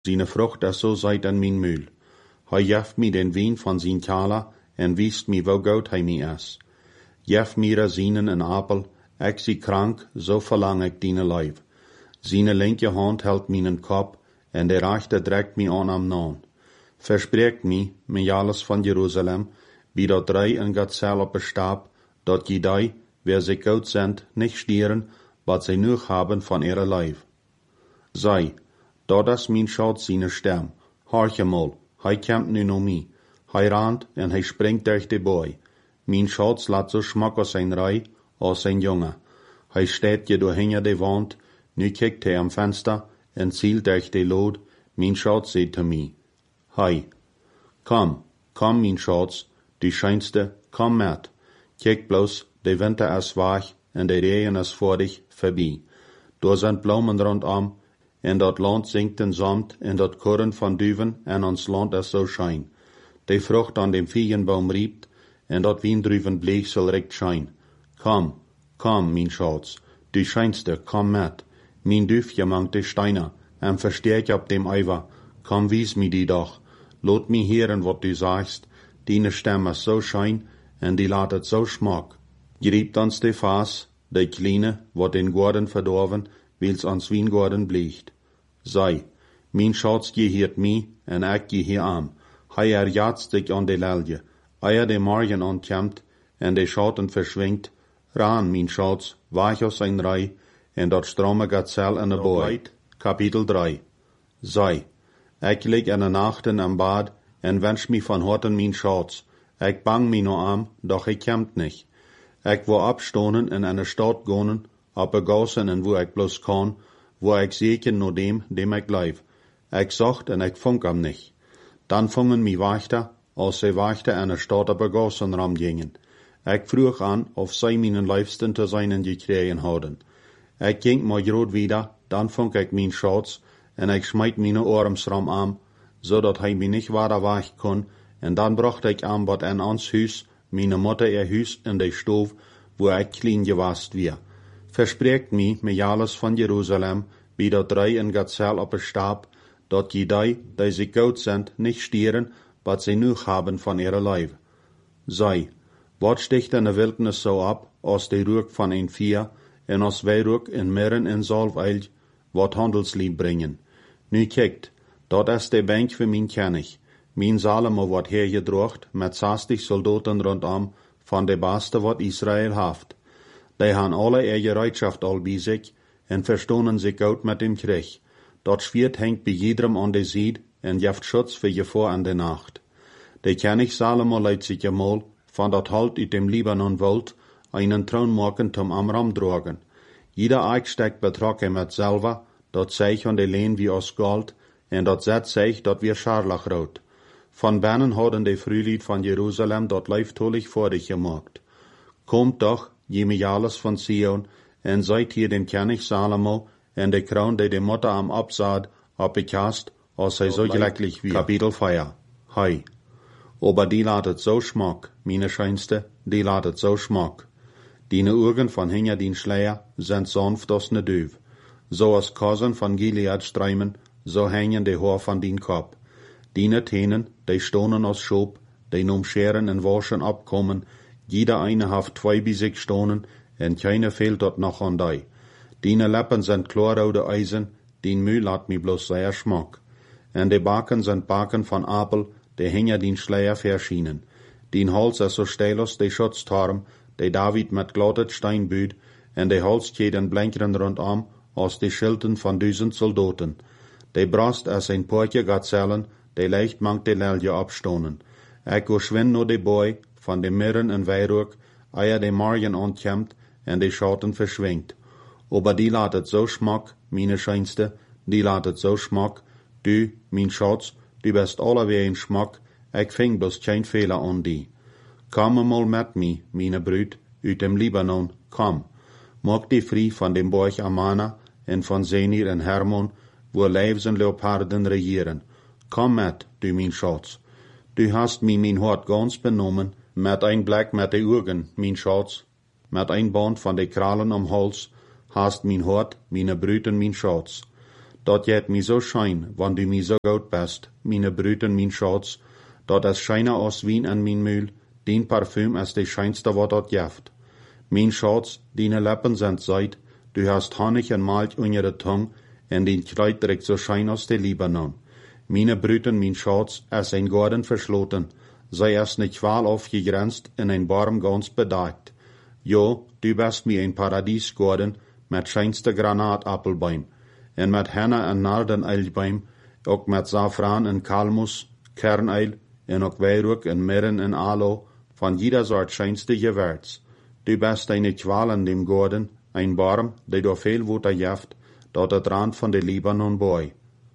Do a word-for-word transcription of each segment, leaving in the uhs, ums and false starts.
Seine Frucht is so seit an mijn muil. Hij jeft mi den wien van zijn tala en wiest mi wo goed hij mi is. Jef mi razinen en appel, ik zie krank, zo verlang ik dine lijf. Seine linke hand hält mijn kop en de rechte trekt mi aan am naam. Verspreekt mi, met alles van Jeruzalem, wie dat drei en Gazelle op een stab, dat je die, wer sie goed sind, nicht stieren, wat sie nur haben von ihrer Leib. Sei, dat is mijn schat seine stem, harche mal, hij kämpt nu no mi, hij rant en hij springt durch de boy. Mijn schat laat zo schmack aus zijn rij, als zijn jongen. Hij steht je door hinter de wand, nu kijkt hij am Fenster en zielt durch de lood, mijn schat zegt te mi. Hij, kom, kom mijn schat, die scheinste, kom met. Kijk bloos, de winter is weg en de regen is voor dich voorbij. Door zijn bloemen rondom, en dat land zingt en zamt, en dat korren van duven, en ons land is zo schijn. De vrucht aan dem viegenboom riept, en dat wiendruven bleek zal recht schijn. Kom, kom, mijn schatz, du scheinste, kom met. Mijn dufje mangt de steiner, en versteek op dem Eiver. Kom, wies mi die doch. Lot mi heren wat du sagst, dine stem is zo schijn, en die laat het zo smak. Griept ons de vaas, de kleine, wat in Gordon verdorven, wils ans Wiengorden bliegt. Sei, mijn schatz geheert mi, en ik geheer am. Hij erjatst dich an de lelje, eier de morgen ontjemt, en de schatten verschwingt. Raan, mijn schatz, wach aus zijn rij, en dat strome Gazelle in de boy. Kapitel drei. Sei, ik lig in de nachten am bad, en wens mi van horten mijn schatz. Ik bang mi no am, doch ik kämpt nicht. Ik wil abstonen en in de stad gonen, op een gassen en wo ik bloos kan, wo ik zeker no dem, dem ik blijf. Ik zocht en ik vond am nicht. Dan vongen mi wachter, als zij wachter in de stad op een gassen ram gingen. Ik vroeg aan of zij mijn liefsten te zijn gekregen hadden. Ik ging maar groot wieder, dan vond ik mijn schatz, en ik smijt mijn arms ram aan, zodat hij mi niet verder weg kon, en dan bracht ik aan wat in ons huis, mijn moeder ihr huis in de stoof, wo ik klein gewast weer. Verspreekt mi, met alles van Jeruzalem, wie dat drei en Gazelle op een stab, dat je die, die ze goed zijn, niet stieren, wat ze nu hebben van ihre Leib. Sei, wat sticht in de wildernis zo ab, als de rook van een vier, en als wij rook in mirren en zalfeil, wat handelslied brengen. Nu kijkt, dat is de bank voor mijn kennig. Mijn Salomo wordt hergedroogd, met zestig soldaten rondom, van de beste wat Israël heeft. Die han alle ihre Gereitschaft al bij zich, en verstonen zich goed met dem Krieg. Dat Schwert hängt bij jedem an de Sied, en jeft Schutz für je vor an de Nacht. De König Salomo leidt sich einmal, van dat halt uit dem Libanon wolt, einen Thron maken zum Amram drogen. Jeder Eichsteck betrok er met Silber, dat zeig an de leen wie aus Gold, en dat zet zeig dat weer scharlachrood. Van binnen hadden de Frühlied van Jeruzalem dat leiftolig voor dich gemaakt. Komt doch, je Mijales van Sion, en seid hier dem König Salomo, en de kroon die de Mutter am Absaad, op bekast, als hij zo glücklich wie. Kapitel vier. Hei. Aber die laat het zo schmack, meine scheinste, die laat het zo schmack. Dine Augen van hinter din Schleier sind sanft als ne Duif. So als Kosen van Gilead streimen, so hängen de Haar van din Kop. Dine Tenen, die stonen als Schob, die num Scheren en Waschen abkommen, jeder eine haft zwei bis sechs stonen, en keine fehlt dort noch an die. Dine Lippen sind klarrode Eisen, din Mühl hat mi bloß sehr Schmack. En de Baken sind Baken van Apel, die hinter din Schleier verschienen. Din Hals is so steil als de Schutzturm, de David met glottet Stein büht, en de Halsketen blinkeren rondom, als de Schilden van duizend Soldaten. De Brust is een poortje Gazellen, de leicht mangt de lelje opstonen. Ik go schwin no de boy, van de mirren en weirook, eier de morgen ontjemt, en de schatten verschwingt. Aber die laat het zo schmack, meine scheinste, die laat het zo schmack, du, mijn Schatz, du bist allewee een schmack, ik ving bloß kein Fehler an die. Kom mal met mi, meine Brüd, uit dem Libanon, kom. Maak die vrij van dem Borg Amana, en van Senir en Hermon, wo Leivs en Leoparden regieren. Kom met, du mijn Schatz. Du hast mi mijn hart ganz benommen, met ein Blick met de Augen, mijn Schatz. Met ein Band van de Krallen am Hals, hast mijn hart, meine Brüd en mijn Schatz. dat jet mi so schein, wann du mi so gut bist, mine Brüt en min Schatz, dat es scheine aus Wien an min Mühl, din Parfüm ist de scheinste, wat dat jeft. Min Schatz, dine Lippen sind seid, du hast Honig en Malch unter de Tung, en din Kleid direkt so schein aus de Libanon. Mine Brüt en min Schatz, es ein Garten verschloten, sei es ne Qual aufgegrenzt, in ein Baum ganz bedeckt. Jo, du bist mi ein Paradiesgarten, met scheinste Granatappelbeim, en met henna en nardeneilbeim, ook met safran en kalmus, kerneil, en ook weirook en mirren en aloe, van jeder soort scheinste gewärts. Du bist eine Qual in dem Garten, ein Baum, der door veel water jeft, dat het rand van de Libanon boy.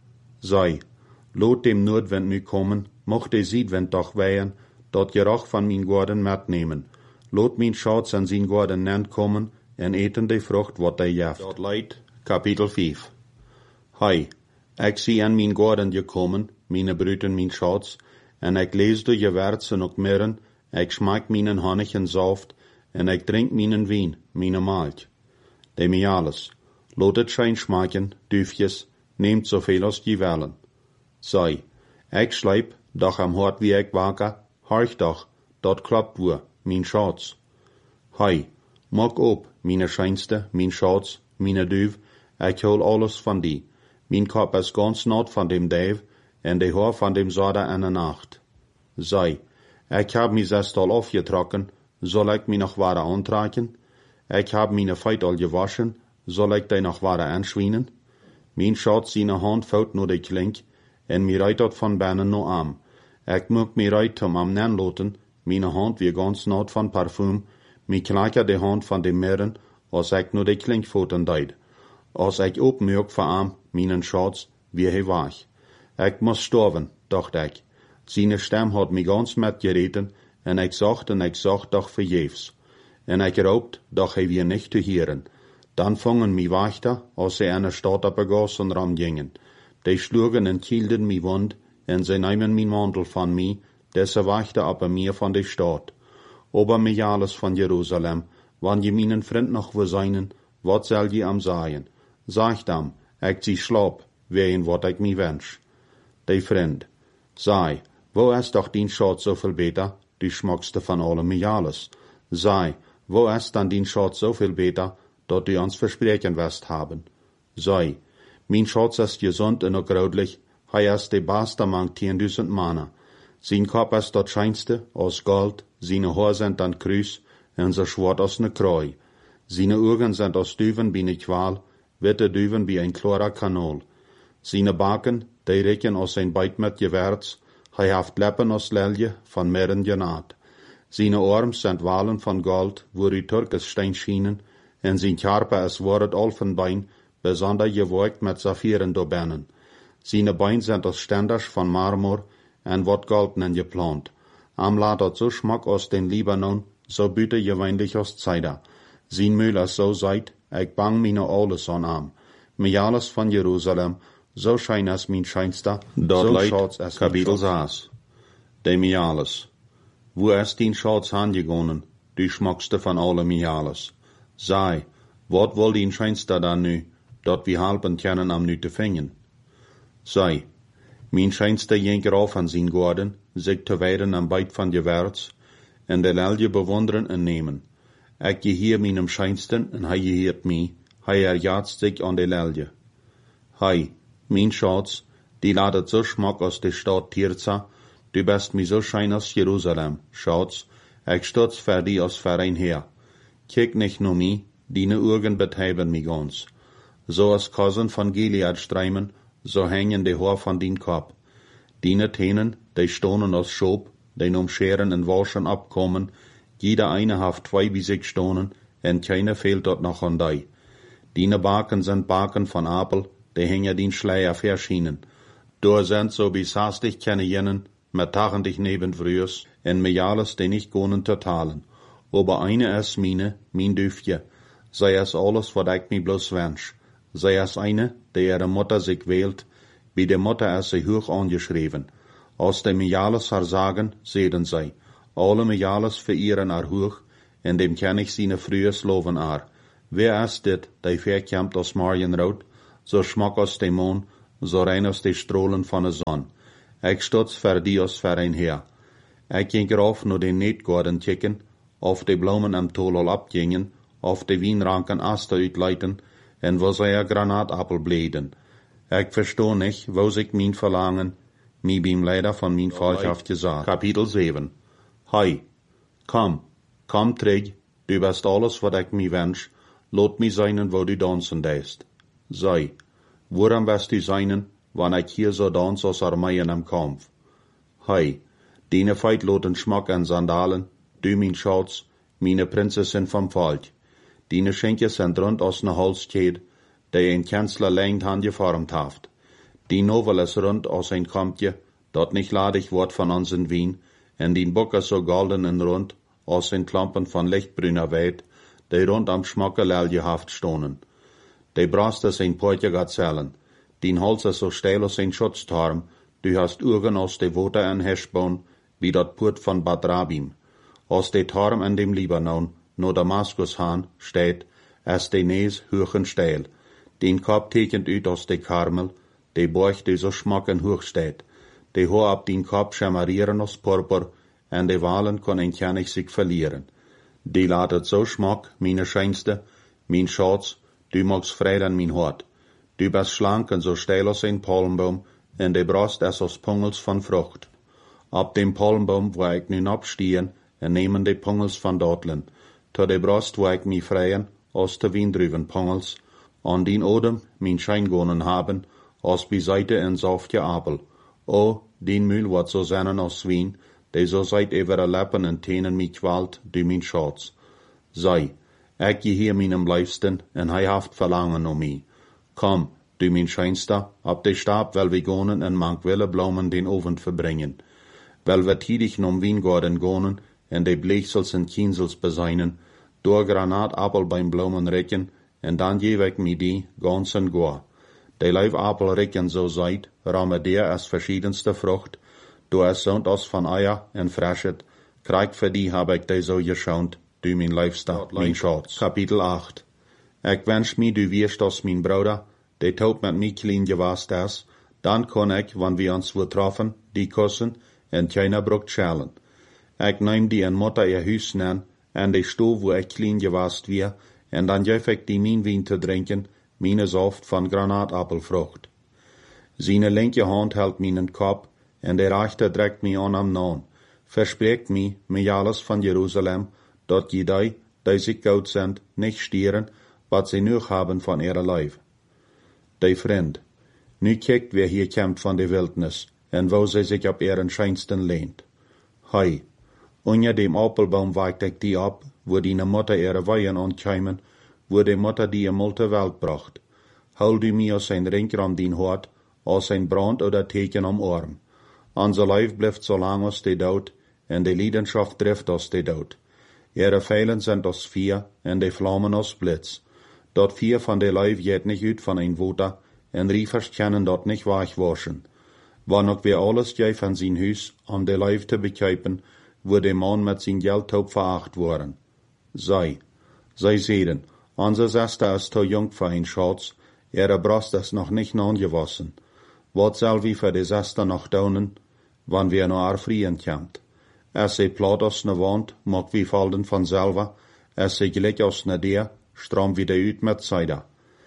Sei, lot dem Nordwind nu kommen, mocht de Südwind doch wehen, dat Geruch van mijn Garten metnemen. Lot mijn Schatz an zijn Garten nent kommen, en eten de Frucht wat hij jeft. Dat leidt, kapitel vijf. Hei, ik zie aan mijn Garten gekommen, meine Brüt en mijn Schatz, en ik lees de gewärts en ook mirren, ik smaak mijn Honig en Saft, en ik drink mijn Wien, mijn Malch. De mij alles, lot het schijn schmaken, dufjes, neemt zoveel als je willen. Sei, ik schleip, doch am hart wie ik waker, horch doch, dat klopt woe, mijn Schatz. Hei, maak op, meine scheinste, mijn Schatz, meine duif, ik hol alles van die. Mijn kop is ganz nat van dem duif, en de haar van dem zoder en de nacht. Sei, ik heb mij zest al afgetrokken, zal ik mij nog ware aantrekken? Ik heb mijn feit al gewaschen, zal ik die nog ware aanschwienen? Mijn Schatz zijn hand fout naar de klink, en mij rijdt dat van binnen naar arm. Ik moet mij rijdt om am nen loten, mijn hand weer ganz nat van parfum, mij klakker de hand van de mirren, als ik naar de klinkfoten deed. Als ik opmerk van arm, mijn Schatz, wie hij waag. Ik moest sterven, dacht ik. Zijn stem had mij ganz metgereten, en ik zocht en ik zocht doch vergeefs. En ik roopt, doch hij weer niet te hieren. Dan vangen mij wachter, als ze aan de stad op een gassen ram gingen. Die schlugen en kielden mij wond, en ze nemen mijn mantel van mij, deze wachter op een meer van de stad. Ober mij alles van Jeruzalem, wann je mijn vriend nog wil zijn, wat zal je am zeggen? Zeg dan, ik zie slaap, ween wat ik mij wens. De vriend, sei, wo is doch din Schatz zoveel beter, die schmackste van alle mij alles? Sei, wo ist dann din Schatz so viel beter, dat du ons verspreken wirst haben? Sei, mein Schatz ist gesund und auch graudlich, hij ist de beste mang tienduizend Manner. Sein Kopf ist dat scheinste, aus Gold, seine Haare sind an Krüß, en so schwart aus ne Kreu. Seine Augen sind aus Düven wie ne Qual, witte Düven wie ein klarer Kanal. Seine Baken, die recken aus sein Beid mit gewärts, hij haft Lippen aus Lelje, von Meeren genaht. Seine Arme sind Walen von Gold, wo die Türkis Stein schienen, en sein Körper ist Wort Elfenbein, besonders gewolkt mit Saphiren dobennen. Seine Beine sind aus Ständers von Marmor, en wat Goldnen geplant. Am ladert so Schmack aus den Libanon, so büte gewöhnlich aus Zeider. Sein Mühl ist so seid, ich bang meine alles an am. Mir alles von Jerusalem, so schein es mein scheinster, dort so schaut's es Kapitel saß. De mir alles. Wo ist din Schatz angegangen, du schmackste von alle mir alles? Sei, wat woll din scheinster dann nu, dort wir halben kennen am nu te fingen? Sei, mein scheinster jenker auf an sein Garten, sich te weiden am Beid van gewärts, en de Lelje bewonderen en nemen. Ik geheer meinem scheinsten, en hij geheert mij, hij erjaagt sich an de Lelje. Hei, mein Schatz, die ladet so Schmack aus de Stadt Tirza, du bist mi so schein aus Jerusalem, Schatz, ich stutz für die aus Verein her. Kijk nicht nur mi, dine Augen betreiben mi ganz. So als Cousin von Gilead streimen, so hängen de Haar von din Kopf. Dine Tänen, die stonen aus Schob, die um Scheren und Waschen abkommen, jeder eine haft zwei bis sechs Stonen, en keine fehlt dort noch an dei. Dine Baken sind Baken von Apel, die hängen din Schleier verschienen. Dor sind so bis hastig kenne jenen, mit Tachen dich neben frühs, en mir alles den nicht gonen totalen. Aber eine ist mine, mein Düfje, sei es alles, wat ich mi bloß wünsch. Sei es eine, die ihre Mutter sich wählt, wie die Mutter ist sie hoch angeschrieben. Aus dem Mijales haar sagen, sehen sei, alle Mijales verehren haar hoch, en dem kenn ich seine frühes loven haar. Wer ist dit, die verkämmt aus Marienrood? zo smak als de maan, zo rein als de strolen van de zon. Ik stots voor die als voor een heer. Ik ging eraf naar de neetgaarden kijken, of de bloemen am tol al abgingen, of de wienranken asten uitleiten, en wo zij een granaatappel bleden. Ik verstoor niet, wo ik mijn verlangen, mij beim leider van mijn Vaterschaft gesagt. Kapitel zeven. Hei, kom, kom terug, du bist alles wat ik mij wens, laat mij zijn wo du dansen deist. Sei, waarom bist du zijn, wanneer ik hier zo dans als Armeien am Kampf? Hei, dine feit loten Schmack an Sandalen, du mein Schatz, meine Prinzessin vom Volk. Dine Schenke sind rund aus ne Holzkette, die ein Kanzler längt handgeformt haft. Die Novel ist rund aus ein Kampje, dort nicht ladig wort von unseren Wien, en die Bock ist so golden en rund, aus ein Klampen von lichtbrüner Weid, die rund am Schmackelelje haft stonen. Die Brast ist ein Poitje Gazellen, die Holz ist so steil aus ein Schutzturm, du hast Urgen aus de Wote en Heschbon, wie dort Purt von Bad Rabim. Aus de Turm an dem Libanon, no Damaskus han, steht, es de Nees höchen steil. Den Kopf tekent ut aus de Karmel, de Borch de so schmacken hoch steht. De ho ab den Kopf schemarieren aus Purpur, en de Wahlen kon ein König sich verlieren. Die ladet so schmack, meine Scheinste, mein Schatz, du magst frei an mein Hort. Du bist schlank en so steil aus ein Palmbaum, en de Brust es aus Pungels von Frucht. Ab dem Palmbaum, wo ich nun abstehen, en nehmen de Pungels von Dortlen. To de Brust, wo ich mi freien, aus de Wiendrüven Pungels, an den Odem min Scheingonen haben, aus beiseite en saftje Abel. O, den Mühl wat so sennen aus Wien, de so seit evere Leppen en Tenen mi qualt, du min Schatz. Sei, ich geh hier minem Leifsten, en hei haft Verlangen um mi. Komm, du min Scheinster, ab de Stab wel wir gonen en mank wille Blumen den Ofen verbringen. Wel wir tidig nom Wiengarten gonen, en de Blechsels en Kiensels beseinen, door Granatappel beim Blumen recken, en dan geef ik mi die ganz en goa. De Luifappel recken so seit, ramme der as verschiedenste Frucht, do es sont aus von Eier en Freschet, krieg für die hab ich de so geschaunt, du min Leifster, min Schatz. Kapitel acht. Ik wens mi du wirst aus min Bruder, de taub met mi klein gewast is, dan kon ik, wann wir uns wo troffen, die kussen, en keiner brucht schalen. Ik neem die en Mutter ihr Hüs nen, en de Stof, wo ik klein gewast wir, en dan geef ik die min Wien te drinken, mine Saft van Granatappelfrucht. Seine linke Hand hält minen Kopf, en de rechte dreckt mi an am Nahen, verspreekt mi, mi alles van Jerusalem, dat je die, die sich gut sind, nicht stieren, wat sie nur haben von ihrer Leib. De Freund, nu kijkt wer hier kämpft van de Wildnis, en wo sie sich ab ihren Scheinsten lehnt. Hei, unter dem Appelbaum weigt ich die ab, wo die Mutter ihre Weihen ankeimen, wo die Mutter die im alte Welt bracht. Hol du mir aus ein Ring an den Hort, aus ein Brand oder Teken am Arm. Unser Leib bleibt so lang aus de Dood, en de Leidenschaft trifft aus de Dood. Ihre Pfeilen sind aus vier, en de Flammen aus Blitz. Dort vier von de Leib geht nicht ut von ein Wuter, en Riefers können dort nicht weichwaschen. Wann auch wir alles gei von sein Hüs, um de Leib zu bekäupen, wo de Mann mit sein Geldtaub veracht worden. Sei, sei sehen, unser Sester ist zu jung für ein Schatz, ihre Brust ist noch nicht angewaschen. Wat soll wie für de Sester noch daunen, wann wir noch erfrieren kämmt? Es se platt aus ne Wand, mag wie fallen von selber, es se gleich aus ne der, strom wieder ut mit Cider.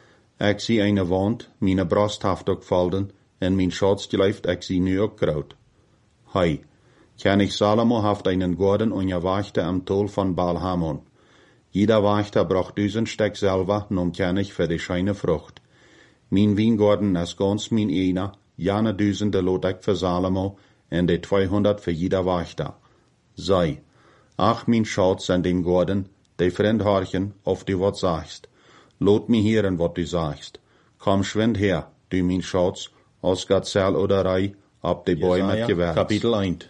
Ich sie eine Wand, meine Brust haft auch fallen, en mein Schatz gleift ich sie nu auch graut. Hei, König Salomo haft einen Garten und er wachte am Tol von Baal-Hamon. Jeder Wächter braucht düsen Steck selber, nun König für die scheine Frucht. Mein Weingarten ist ganz mein einer, jane Düsende lot ich für Salomo, en de zweihundert für jeder Wächter. Sei, ach mein Schatz an dem Garten, de Freund horchen, auf du wat sagst. Lot mi hören, wat du sagst. Komm schwind her, du mein Schatz, aus Gazell oder Rei, ab de Bäume mit Gewärts. Kapitel eins.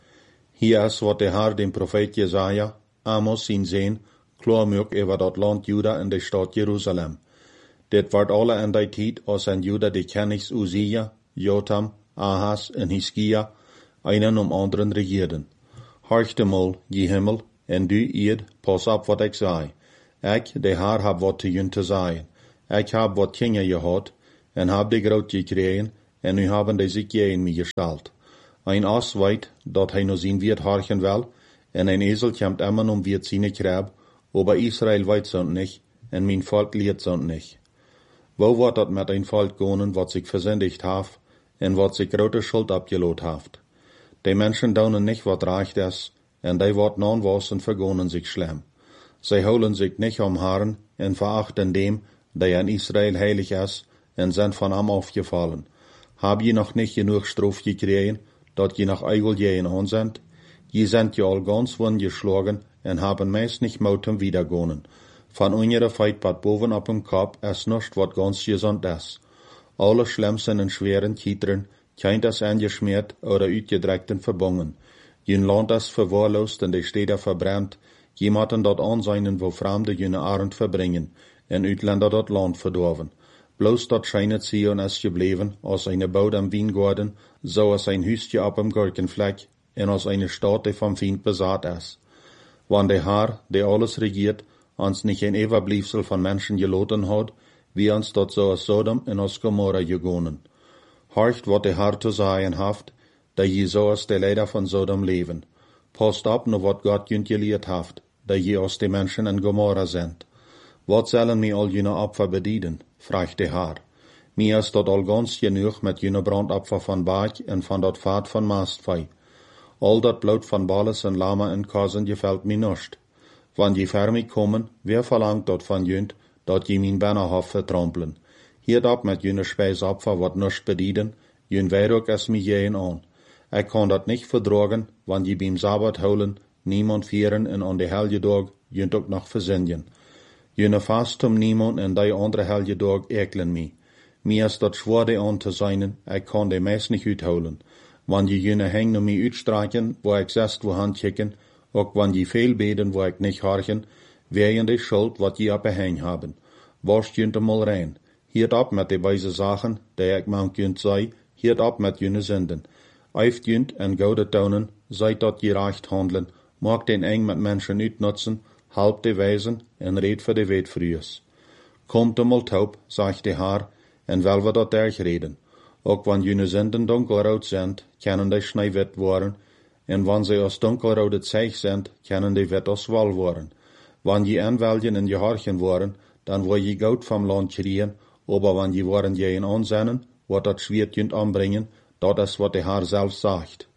Hier ist, wat der Herr dem Prophet Jesaja, Amos ihn sehen, klar mög über dat Land Juda in de Stadt Jerusalem. Det wird alle in der Zeit, als an Juda die Königs Usia, Jotam, Ahas en Hiskia, einen um anderen regierten. Horchte mal, je Himmel, en du ied, pas op wat ik zei. Ik, de Herr, hab wat te jun te zeggen. Ik hab wat Kinder gehad, en hab die groot gekregen, en nu haben die zich je in mij gestalt. Ein Ass weet dat hij nog zien wird harchen wel, en ein Esel komt immer um wird seine krab, aber Israel weet zo'n nicht, en mein Volk leert zo'n nicht. Wo wordt dat met een Volk gonen, wat zich versendigt haft, en wat zich grote Schuld abgelot haft? Die Menschen daunen nicht, wat recht is, en die wordt non-wassen vergonen sich schlimm. Zij holen sich nicht am Haaren, en verachten dem, der in Israel heilig is, en sind von am aufgefallen. Hab je noch nicht genug Strof gekregen, dat je noch eigel je in on sind? Je sind ja al ganz wund geschlagen, en haben meist nicht mouten wiedergonen. Van unjere Feit wat boven op dem Kopf is nicht wat ganz gesund is. Alle schlimmsten en schweren Kieteren, keint es angeschmiert oder uitgedreckten verbungen. Jün Land is verwahrlost en de Städte verbrannt, jemanden dat anseinen, wo Fremde jüne Arend verbringen, en Uitländer dat Land verdorven. Bloß dat scheinet Zion is gebleven, als eine Baut am Weingarten, so als ein Hüstje ab am Gurkenfleck, en als eine Stadt, die vom Feind besaat is. Wann der Herr, der alles regiert, uns nicht ein Überbliefsel von Menschen geloten hat, wie uns dort so als Sodom en als Gomorra gegonen. Horcht, wat der Herr zu sagen haft, da je so als der Leider von Sodom leben. Passt ab, nur wat Gott jünt gelehrt haft, da je aus die Menschen in Gomorra sind. Wat sollen mir all jene Opfer bedienen? Fragt der Herr. Mir ist dort all ganz genug mit jene Brandopfer von Bach en von dort Fahrt von Mastfei. All dat Blut von Balles en Lama en Kasen gefällt mir nicht. Wann die fermig kommen, wer verlangt dort von jünt, dat je min Bannerhof vertrampeln. Hier dat mit jene Speisopfer wat nicht bedienen, jün Weiruk es mir jeden an. Ich kann dat nicht verdragen, wann je beim Sabbat holen, niemand vieren en an de helge Dag jünt ook noch versinjen. Jene fast um niemand en die andere helge Dag ekelen mi. Mir ist dat schwer de an te sein, ich kann de meist nicht uitholen. Wann je jene heng um mi uitstreichen, wo ich zest wo handkicken, ook wann je veel beden, wo ich nicht harchen, wären de Schuld, wat je op heng haben. Wascht jünt mal rein. Hiert ab mit de weise Sachen, die ich mank jünt sei, hiert ab mit jene Sünden. Eift jünt en goudet daunen, seid dat je recht handelen, mag den eng mit Menschen uitnutzen, halb de Weisen en red für de Weetfrühes. Kommt mal taub, sagt de Herr, en wel we dat erg reden. Ook wann jene Sünden dunkelrood sind, können die schneiwit worden, en wann sie aus dunkelrode Zeich sind, können die wit als wal worden. Wann je anwelgen en je harchen worden, dan word je goud vom Land kriegen, aber wann je worden je in anzennen, wat dat schwert jünt anbringen, dat is wat de Herr selbst sagt.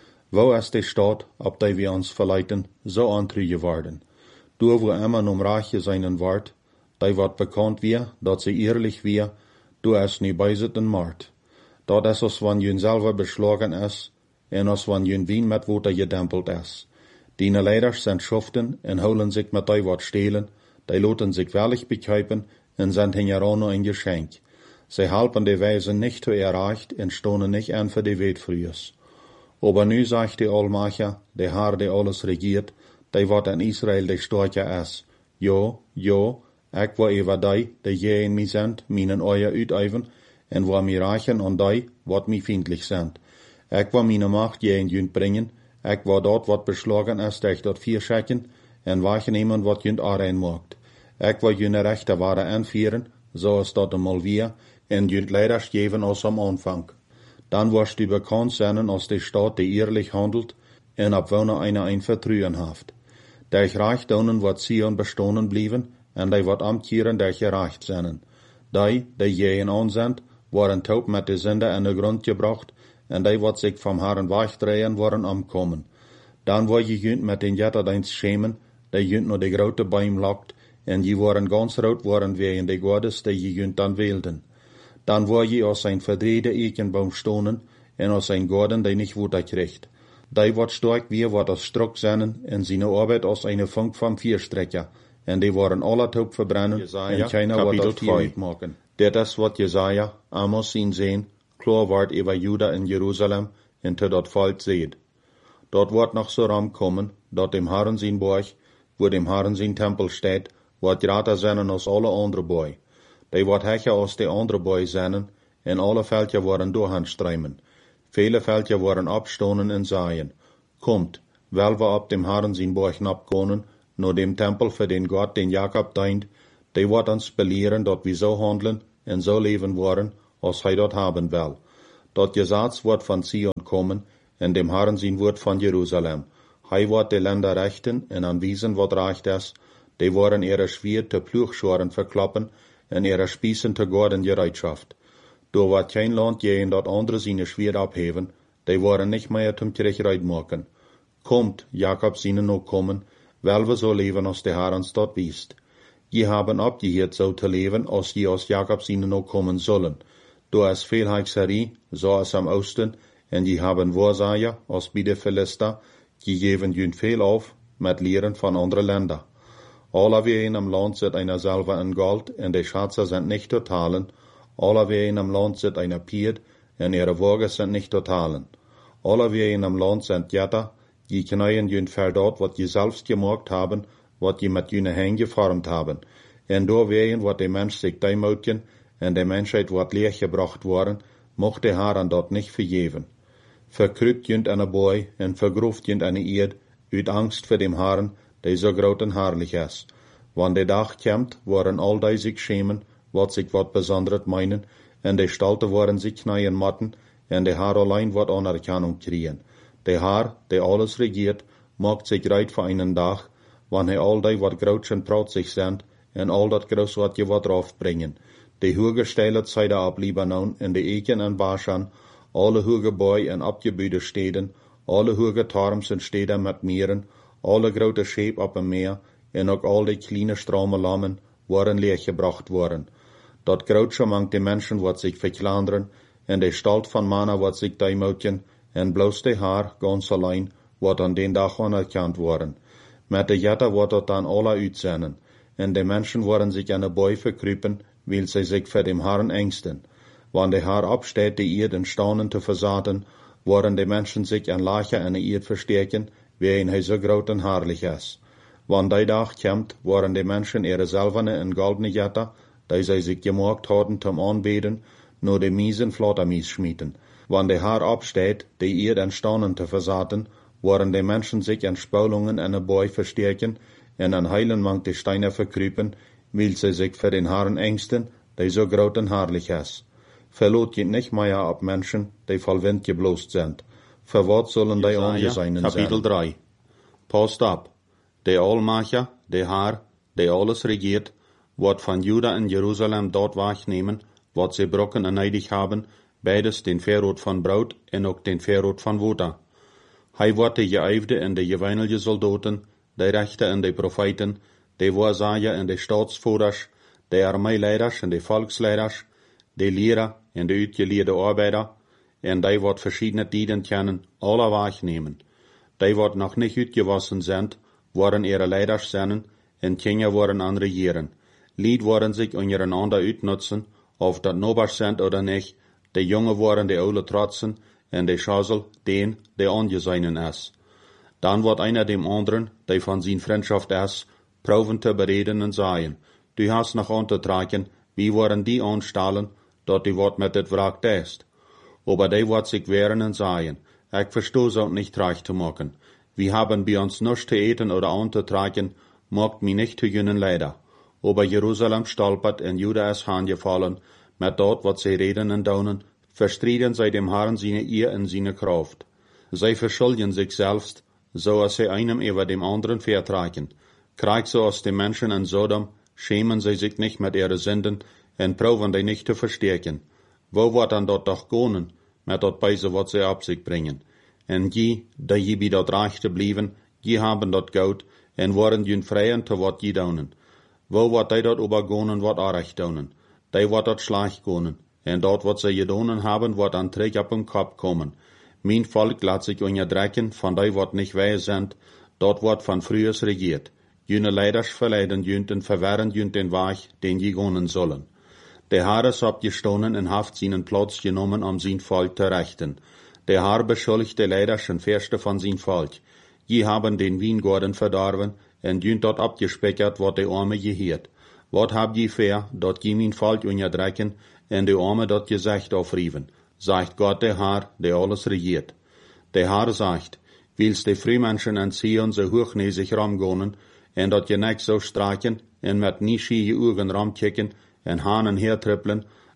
Wo ist die Stadt, ob die wir uns verleiten, so antrüge worden? Du, wo immer um Rache seinen Wort, die wat bekannt wir, dat sie ehrlich wir, du es nie beiset den Mord. Dat is als wann jün selber beschlagen is, en als wann jün Wien met Water gedempelt is. Die Leiders sind schuften en holen sich met die wat stehlen, die loten sich wellig bekijpen en sind hingerano ein Geschenk. Sie halpen die Weisen nicht zu erreicht en stonen nicht an für die Weetfrühes. Aber nu sagt die Allmacher, der Herr, der alles regiert, die wat in Israel die Storche is. Jo, jo, ik wil über die, die je in mij sind, minen euer uiteiven, en wil mij reichen an die, wat mij vriendlich sind. Ik wil meine Macht je in jünt bringen, ik wil dort wat beschlagen is, durch dort vier schecken, en wahrnehmen wat jünt aanrein maakt. Ik wil jüne rechte ware anvieren, zoals dat einmal wir, en jünt leiders geven als am Anfang. Dan wirst du bekannt sein als die Stadt, die ehrlich handelt, en abwoner einer ein Vertrühen haft. Durch Reichtumen wird Zion bestohnen blieben, en die wird amtkieren durch gerecht sein. Die, die je in an sind, waren taub mit de Sünde in den Grund gebracht, en die wird sich vom Herrn wegdrehen, waren amkommen. Dan wordt je jünt mit den Jetterdeins schämen, die jünt nur die grote Bäum lockt, en je waren ganz rot waren wegen de Gottes, die je jünt dan wählten. Dan wordt je als ein verdrehte Ekenbaum stonen, en als ein Gordon, die nicht Wutter kriegt. Die wordt stark wie wat als Struck seinen, en seine Arbeit als eine Funk vom Vierstrecker, en die waren alle taub verbrennen, en keiner wat dat hier maken. Dit is wat Jesaja, Amos zien sehen, klar wordt über Juda in Jerusalem, en te dat Volk seht. Dort wordt noch so ram kommen, dat dem Herren sein Borg, wo dem Herren sein Tempel steht, wordt grater zijn als alle andere Boy. Die wordt hecher als die andere Boy zijn, en alle Veldje worden doorhandstreimen. Viele Veldje worden abstonen en saaien. Kommt, wel we op dem Herren zijn Borg napkonen, nur dem Tempel für den Gott, den Jakob dient, die wordt ons belehren, dat we zo handelen en zo leven worden, als hij dort haben will. Dort Gesetz wordt van Zion kommen, en dem Herren sein Wort van Jerusalem. Hij wordt de Länder rechten en aanwijzen wat recht is. Die worden ihre Schwert te Ploegschoren verklappen en ihre Spießen te Gorden gereitschaft. Door wat geen land gehen dat andere seine Schwert abheven, die worden nicht mehr zum Kirchreit machen. Kommt, Jakob seine noch kommen, weil wir so leben, als der Herr uns dort wiest. Je haben abgehört, so zu leben, als je aus Jakob seine noch kommen sollen. Du hast viel Hexerie, so als am Osten, en je haben Wahrsager, als bei den Philister, die geben jün viel auf, mit Lehren von anderen Ländern. Alle wie in am Land sind einer selber in Gold, en die Schätze sind nicht zu teilen. Alle wie in am Land sind einer Pied, en ihre Wagen sind nicht zu teilen. Alle wie in am Land sind Jätter, die knäuen jün für dort, wat je selbst gemacht haben, wat je mit jüne Hände geformt haben. En door wehen, wat de Mensch sich deimutjen, en de Menschheit wat leer gebracht worden, mocht de Herren dort nicht vergeven. Verkrüpt jünt eine Boy, en vergroeft jünt eine Eerd, uit Angst für dem Herren, der so groot en herrlich is. Wann de Dag kommt, worden all die sich schämen, wat sich wat besonders meinen, en de Stalte worden sich knäuen matten, en de Herr allein wat Anerkennung kriegen. Der Herr, der alles regiert, macht sich reit für einen Tag, wann er all die wat groot en protzig sind, en all dat groß wat je wat draufbringen. De hoge Stelle Zeide ab Libanon, en de Eken en Baschan, alle hoge Boi en abgebüde Steden, alle hoge Torms en Steden met meren, alle grote Scheep op een meer, en ook al die kleine strome lammen, worden leergebracht worden. Dat grootste mangt de Menschen wat zich verklanderen, en de Stalt van Mana wat zich deimutjen, en bloos de Haar, ganz allein, wat aan den dag anerkannt worden. Met de Jette wordt dat dan alle uitzenden, en de Menschen worden zich aan de Boi verkruipen, weil sie sich für dem Herrn ängsten. Wann der Herr absteht, die Erde in Staunen zu versaten, worden die Menschen sich an Lache an der Erde verstärken, wie ihn er so groß und herrlich ist. Wann der Tag kommt, worden die Menschen ihre silberne und goldene Jette, die sie sich gemacht hatten zum Anbeten, nur die miesen Flottermies schmieden. Wann der Herr absteht, die Erde in Staunen zu versaten, worden die Menschen sich an Spulungen an der Boi verstärken, und an heilen mangt die Steine verkrüpen, weil sie sich für den Herrn ängsten, der so groß und herrlich ist. Verlot geht nicht mehr ab Menschen, die voll Wind geblost sind. Für was sollen die angeseinen sein? Kapitel drei. Passt ab. Der Allmacher, der Herr, der alles regiert, wird von Juda in Jerusalem dort wahrnehmen, was sie brocken und neidig haben, beides den Verrot von Braut und auch den Verrot von Water. Hij wordt de geëifde en de geweinige Soldaten, de Rechter en de Propheten, de Wahrsager en de Staatsvoerders, de Armeeleiders en de Volksleiders, de Lehrer en de uitgeleerde Arbeider, en die wat verschiedene Dienen kennen, alle wahrnehmen. Die wat nog niet uitgewassen zijn, worden ihre Leiders zijn, en Kinder worden aan regieren. Lied worden sich untereinander uitnutzen, of dat nobers sind oder nicht, de Junge worden de Oude trotzen, en de Schazel den, der angeseinen ist. Dann wird einer dem anderen, der von sin Freundschaft ist, proben zu bereden und sagen, du hast noch anzutragen, wie worden die anstellen, dort die Wort mit det Wrack ist. Aber die wird sich wehren und sagen, ich verstehe so nicht reich zu machen. Wir haben bei uns nichts zu eten oder anzutragen, macht mich nicht zu jünen leider. Aber Jerusalem stolpert und Juda ist hingefallen, mit dort, wat sie reden und daunen, verstrieden sie dem Herrn seine Ehr und seine Kraft. Sie verschulden sich selbst, so als sie einem über dem anderen vertragen. Krieg so aus den Menschen in Sodom, schämen sie sich nicht mit ihren Sünden und proben die nicht zu verstärken. Wo wird dann dort doch gehen, mit dort Beise, was sie ab sich bringen? Und die, die je bei dort Rechte blieben, die haben dort Geld und waren jün freien zu wat je daunen. Wo wird die dort übergehen, wat auch recht daunen? Die wird dort schlecht gehen, und dort, wat sie gedonen haben, wird an Trick ab im Kopf kommen. Mein Volk lässt sich unterdrücken, von die wat nicht wehe sind, dort wird von frühers regiert. Jüne Leiders verleiden jünt und verwehren jünt den Weg, den je gehen sollen. Der Herr ist abgestohlen und haft seinen Platz genommen, um sein Volk zu rechten. Der Herr beschuldigt die Leiders und Fürste von sein Volk. Je haben den Weingarten verdorben, und jünt dort abgespeckert, wat de Arme gehiert. Wat hab je fair, dort je mein Volk unterdrücken, und die Arme dort Gesicht aufrieven, sagt Gott der Herr, der alles regiert. Der Herr sagt, willst die Frühmenschen an Zion so hochnäsig ramgehen, und dort je nicht so straken, und mit nie schie Augen ramkicken, und Hahnen hertrippeln,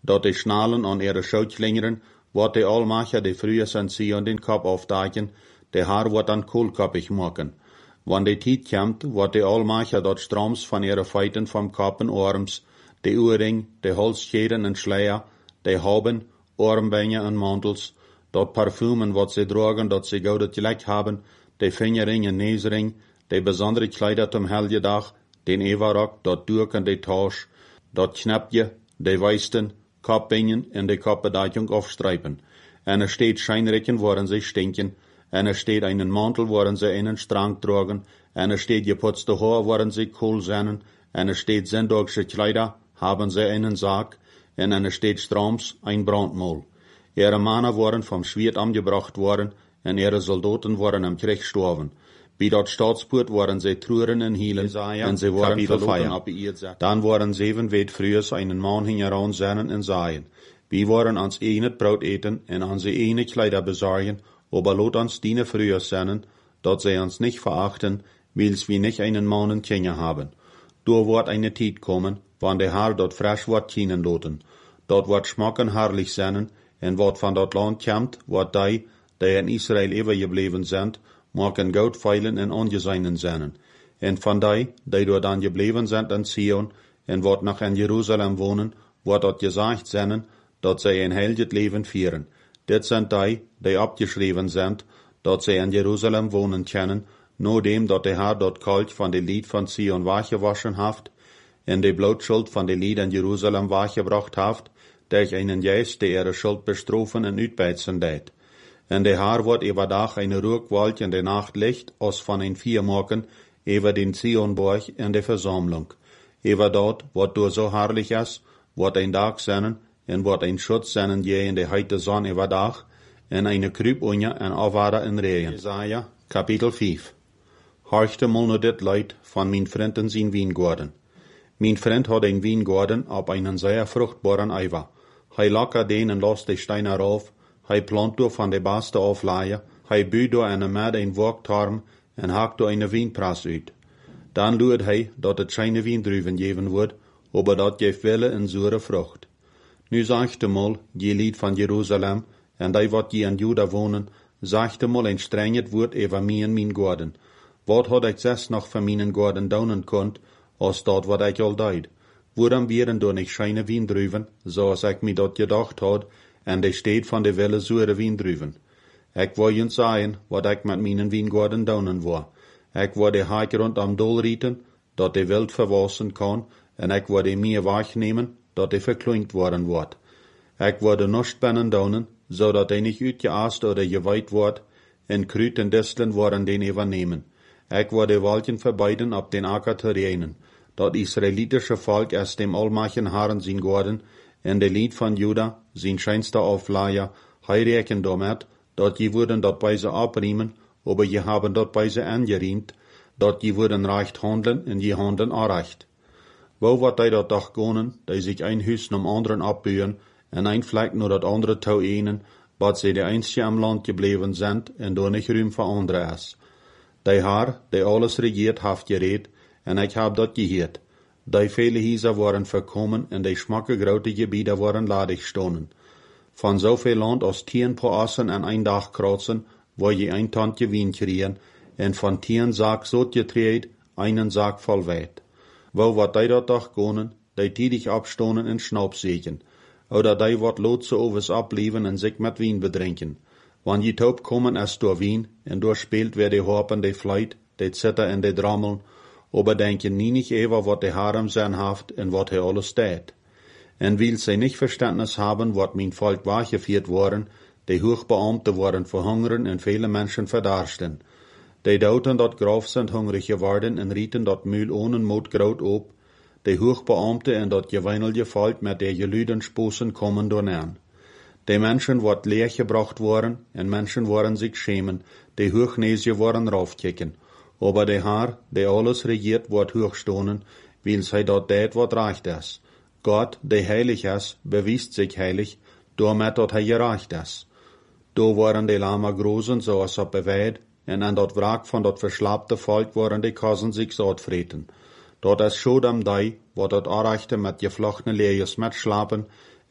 dort die Schnallen an ihre Schautlingeren, wat die Allmacher die früher sind sie an den Kopf aufdagen, der Haar wat dann kohlkoppig machen. Wann die Tijd kommt, wat die Allmacher dort stroms von ihre Feiten vom Kopf und Arms, die Ohrring, die Holzscheren und Schleier, die Hauben, Armbänder und Mantels, dort Parfümen, wat sie tragen, dort sie goudet Gleck haben, die Fingerring und Näsring, die besondere Kleider zum Helgedach, den Evarock, dort Durken, die Tausch, dort Knäppje, die Weisten, Kopbingen und die Kopbedachung aufstreipen. Einer steht Scheinrecken, woran sie stinken, einer steht einen Mantel, woran sie einen Strang tragen, einer steht geputzte Haar, woran sie Kohl sennen, einer steht sendorgsche Kleider, haben sie einen Sarg, und einer steht Stroms, ein Brandmaul. Ihre Männer waren vom Schwert angebracht worden, und ihre Soldaten waren am Krieg gestorben. Wie dort Staatspoort waren sie Truren in Hielen, und sie waren verloren. Dann waren sieben Wet frühers einen Mann hingeran sennen und sagen, wir waren ans eine Brot eten, und an sie eine Kleider besorgen, aber lot uns diene früher sennen, dort sie uns nicht verachten, wils wir nicht einen Mann und Kinder haben. Da wird eine Tijd kommen, wann der Haar dort frisch wird kienen loten. Dort wird schmacken herrlich sennen, und wat von dort Land kommt, wird die, die in Israel übergeblieben sind, machen Goud feilen en ongeseinen sennen. En van die, die dort angeblieben sind in Zion, en wat noch in Jerusalem wohnen, wird dort gesagt sennen, dat sie ein heldet Leben führen. Dit sind die, die abgeschrieben sind, dat sie in Jerusalem wohnen können, nur dem, dat der Herr dort kalt von de Lied von Zion wachgewaschen haft, en de Blutschuld von de Lied in Jerusalem wachgebracht haft, durch einen Geist, der ihre Schuld bestrofen en uitbeizen deed. En de Haar wordt überdach eine Ruhgewalt in der Nacht Licht, aus von ein Viermorgen, über den Zionborg in der Versammlung. Über dort, wat du so herrlich ist, wird ein Tag sennen, en wird ein Schutz sennen je in der heite Sonne überdach, en eine Krübunja en Avada in Regen. Jesaja, Kapitel fünf. Horchte mal nur dit Leid von min Freund in sin Wiengorden. Min Freund hat ein Wiengorden ab einen sehr fruchtbaren Eiver. Hei locker den en los de Steine rauf, Hij plant door van de beste aflaaien, hij buurt door een med een worktarm en haakt door een wijnpras uit. Dan luurt hij dat het geen wijndruiven geven wordt, aber dat geeft wille en zure vrucht. Nu zegt mal, je lied van Jeruzalem, en die wat je in Juda wonen, zegt mal een strenget woord over mij en mijn gorden. Wat had ik zes nog van mijn gorden dounen kunt, als dat wat ik al deed? Waarom wären door niet geen wijndruiven, zoals ik me dat gedacht had, en de steed van de wille zure wijndruiven. Ik wou je zeggen, wat ik met mijn wijngorden dounen wou. Ik wou de haak rondom dol rieten, dat de wild verwassen kan, en ik wou de meer wegnemen, dat de verklinkt worden wordt. Ik wou de nostbennen dounen, zodat de niet uitgeaast oder geweiht wordt, en kruid en disteln worden den übernemen. Ik wou de wolken verbeiden op den akker te reinen. Dat israelitische volk is dem almachen Herren zijn gorden, en de lied van Juda, zijn scheinste Aufleier, hij reken damit, dat je würden dat bij ze abriemen, aber je haben dat bij ze angeriemt, dat je würden recht handeln en je handen aanrecht. Wo wat die dat doch gonen, die sich ein Hüs nom anderen abbühen, en ein Fleck nur dat andere tau einen, wat sie de einzige am Land gebleven sind, en door nicht ruim voor andere is. Die Haar, die alles regiert, haft gereed, en ik hab dat geheerd. Die viele Häuser waren verkommen en die schmacke grote Gebiete waren ladig stonen. Von so viel Land aus Tieren po Assen en ein Dach kreuzen, wo je ein Tantje Wien kriegen, en von Tieren Sack so getreid, einen Sack voll weit. Wo wat die dat doch gonen, die tiedig abstonen en Schnaubsägen, oder die wat lot so overs ablieven en sich met Wien bedrinken. Wann je taub kommen es door Wien, en door spielt wer de Harpen, de Fleit, de Zitter en de Drammeln, aber denken nie nicht über, wat de Harem sein haft en wat he alles tät. En weil sie nicht Verständnis haben, wat mein Volk wachgeführt worden, die Hochbeamte waren verhungern en viele Menschen verdarsten. Die dauten dat Graf sind hungrig geworden en rieten dat Mühl ohne Mut groot op, die Hochbeamte en dat geweinelige Volk met der Gelüden sposen kommen donern. Die Menschen wat leer gebracht worden, en Menschen waren sich schämen, die Hochnäsige waren raufkicken. Aber der Herr, der alles regiert, wird hochstonen, weil sei dort det wat recht is. Gott, der heilig is, bewiest sich heilig, damit dort er gerecht is. Do waren die Lama großen, so als op beweid, en an dat wrak von dat verschlappte Volk waren die Kassen sich so freten. Dort is Schodom die, wat dat Arechte mit geflochtene Leers met schlapen,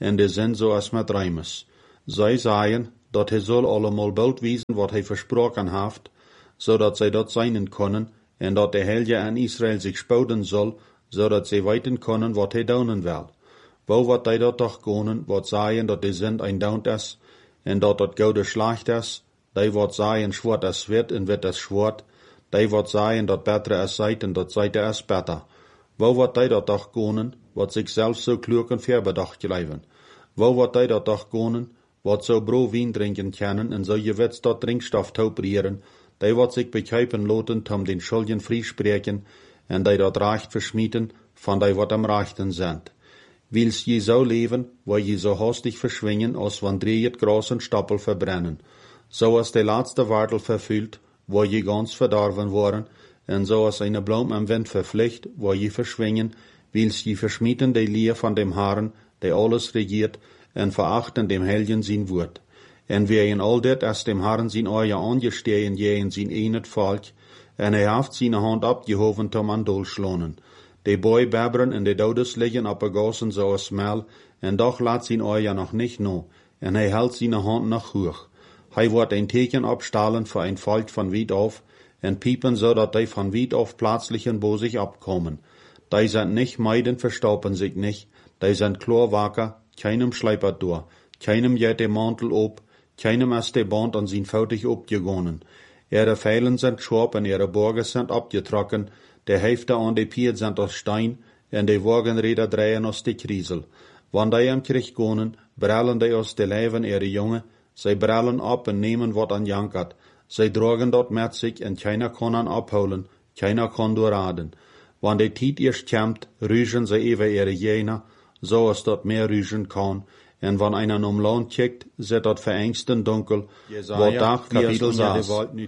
en de sind so as met Reimes. Zij sagen, dat hij soll allemal bald wiesen, wat hij versprochen haft, zodat zij dat zijn können, en dat de Helge aan Israël zich spouden zal, zodat zij weten kunnen wat hij doen wil. Wo wat hij dat toch kunnen, wat zeggen dat de sind ein Daunt is, en dat dat gouden schlecht is, die wat zeggen zwart is wit en wit is zwart, die wat zeggen dat beter is zijt en dat zijt is beter. Wo wat hij dat toch kunnen, wat zichzelf zo klug en verbedacht leven. Wo wat hij dat toch kunnen, wat zo bro wien drinken kennen en zo je wets dat drinkstoff tauprieren, die wat zich bekijpen loten om den schulden vriespreken en die dat recht verschmieten van die wat am rechten sind. Wils je zo leven, waar je zo hastig verschwingen, als wanneer je het gras en stappel verbrennen. Zoals de laatste wartel vervult, waar je ganz verdorven worden, en zoals eine Blom am Wind vervliegt, waar je verschwingen, wils je verschmieten de Leer van dem Herrn, der alles regiert, en verachten dem Helgen zijn woord. En wie in al dit als dem Herrn zijn oor angestehen je in zijn eenet volk, en hij heeft zijn hand opgehoven tom aan dolschlonen. De boy bebberen en de dodes liggen op de gassen zoals mel, en doch laat zijn oor nog niet no, en hij houdt zijn hand nog hoog. Hij wordt een teken opstalen voor een volk van wiet af, en piepen zodat die van wiet af plötzlich bo zich opkomen. Die sind nicht meiden, verstaupen sich nicht, die sind klar wacker, keinem schleipert door, keinem jet de Mantel op, keinem ist de Band an sin foutig opgegonnen. Ihre Pfeilen sind scharp en ihre Borgen sind abgetrocken, de Hefte an de Piet sind aus Stein, en de Wagenräder drehen aus de Kriesel. Wann die am Krieg gonen, brallen die aus de Leiven ihre Junge, zij brallen ab en nemen wat an jankert. Zij dragen dat met zich en keiner kann an abholen, keiner kann doorraden. Wann de Tiet erst kämmt, rügen zij even ihre Jener, so als dat mehr rügen kann, en wann einer um Land kijkt, zit dat verängsten dunkel, wat dag wie es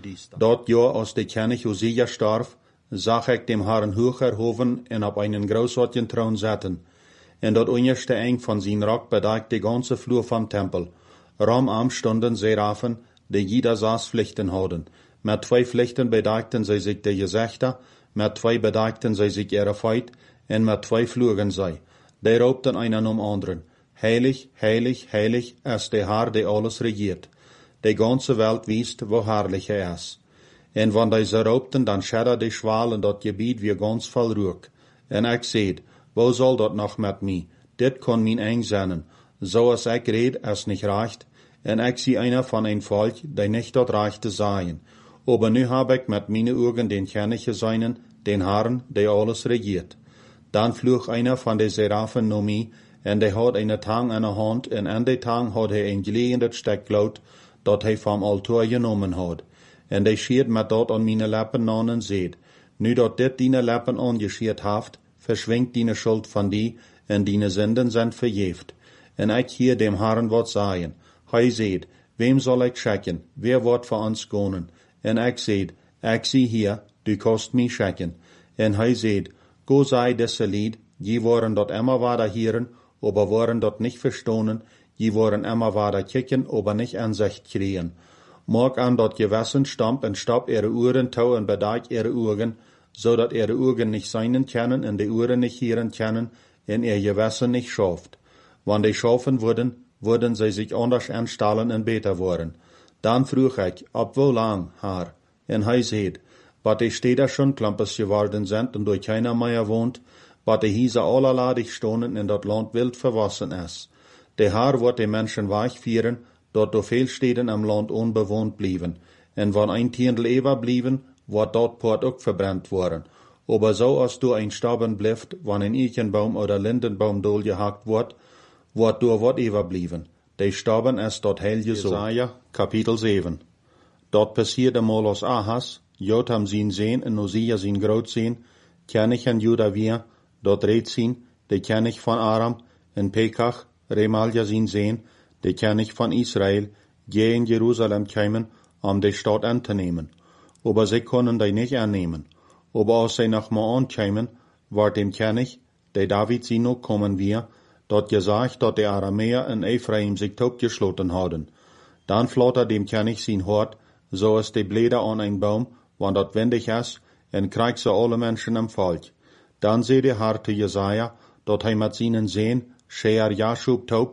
dat Jahr aus de König Usia starf, zag ik dem Herrn hoog erhoven en op einen großartigen Thron zetten, en dat onderste eng van zijn Rock bedeckt de ganze Flur vom Tempel. Ramam stonden Serafen, die jeder saß Pflichten hadden. Met twee Pflichten bedeckten zij zich de gezichter, met twee bedeckten zij zich ihre Feit, en met twee flogen zij. Die roepten einen um anderen. Heilig, heilig, heilig ist der Herr, der alles regiert. Die ganze Welt wisst, wo herrlich er ist. En wann die ze roepten, dan schedder die schwal in dat gebied weer ganz voll rook. En ik zeid, wo soll dat nog met mij? Dit kon mijn eng zijn. Zoals ik red, is niet recht. En ik zie einer van een volk, die niet dat rechte zijn. Aber nu heb ik met mijn ogen den König gezien, den Herrn, der alles regiert. Dan vloog einer van de Serafen naar mij, en die had een tang aan de hand, en aan die tang had hij een gelegenheid steklood, dat hij van altaar genomen had. En die schiert met dat aan mijn lippen aan en zeid, nu dat dit dine lippen aangeschiert heeft, verschwingt dine schuld van die, en dine zinden zijn vergeeft. En ik hier dem Herrn wat zeggen. Hij zeid, wem zal ik schikken, wer wordt voor ons gonen? En ik zeid, ik zie hier, du kost mij schikken. En hij zeid, go sei desse lied, je waren dat immer wader hieren, aber waren dat nicht verstonen, je waren immer wader kicken, aber nicht Ansicht kriegen. Mag an dat gewassen stamp en stap ihre Uhren tau en bedeik ihre Uhren, so dat ihre Uhren nicht seinen können en de Uhren nicht hieren können, en ihr Gewassen nicht schafft. Wann die schaffen wurden, würden sie sich anders anstellen en beter worden. Dan vroeg ik, ab wo lang, Herr? En hij zeid, wat die Städter schon klampes geworden sind en door keiner mehr wohnt, wat die Hiese allerladig stonen en dat Land wild verwassen is. Der Herr wird die Menschen weichführen, dort do veel Städten am Land unbewohnt blieben. En wann ein Tiendl ewer blieben, wird dort Port ook verbrennt worden. Aber so als du ein Staben blieft, wann ein Eichenbaum oder Lindenbaum dohlgehackt wird, wird du wat ewer blieben. Die Staben ist dort heilige so. Jesaja, Kapitel sieben. Dort passiert einmal aus Ahas, Jotham sin Sehn en Usia sin Großsehn, König en Juda wir, dort Rezin, der König von Aram, en Pekach, Remalja sin Sehn, der König von Israel, je in Jerusalem kämen, um die Stadt anzunehmen. Aber sie können die nicht annehmen. Aber als sie nach mal ankämen, war dem König, der David sie noch kommen wir, dort gesagt, dass die Aramäer in Ephraim sich totgeschlossen hadden. Dann floht er dem König sein Hort, so als die Blätter an ein Baum, wann dat windig ist, en kriegt so alle Menschen am Volk. Dann seh der Herr zu Jesaja, dat hij met seinen Sehn, Shear Jashub taub,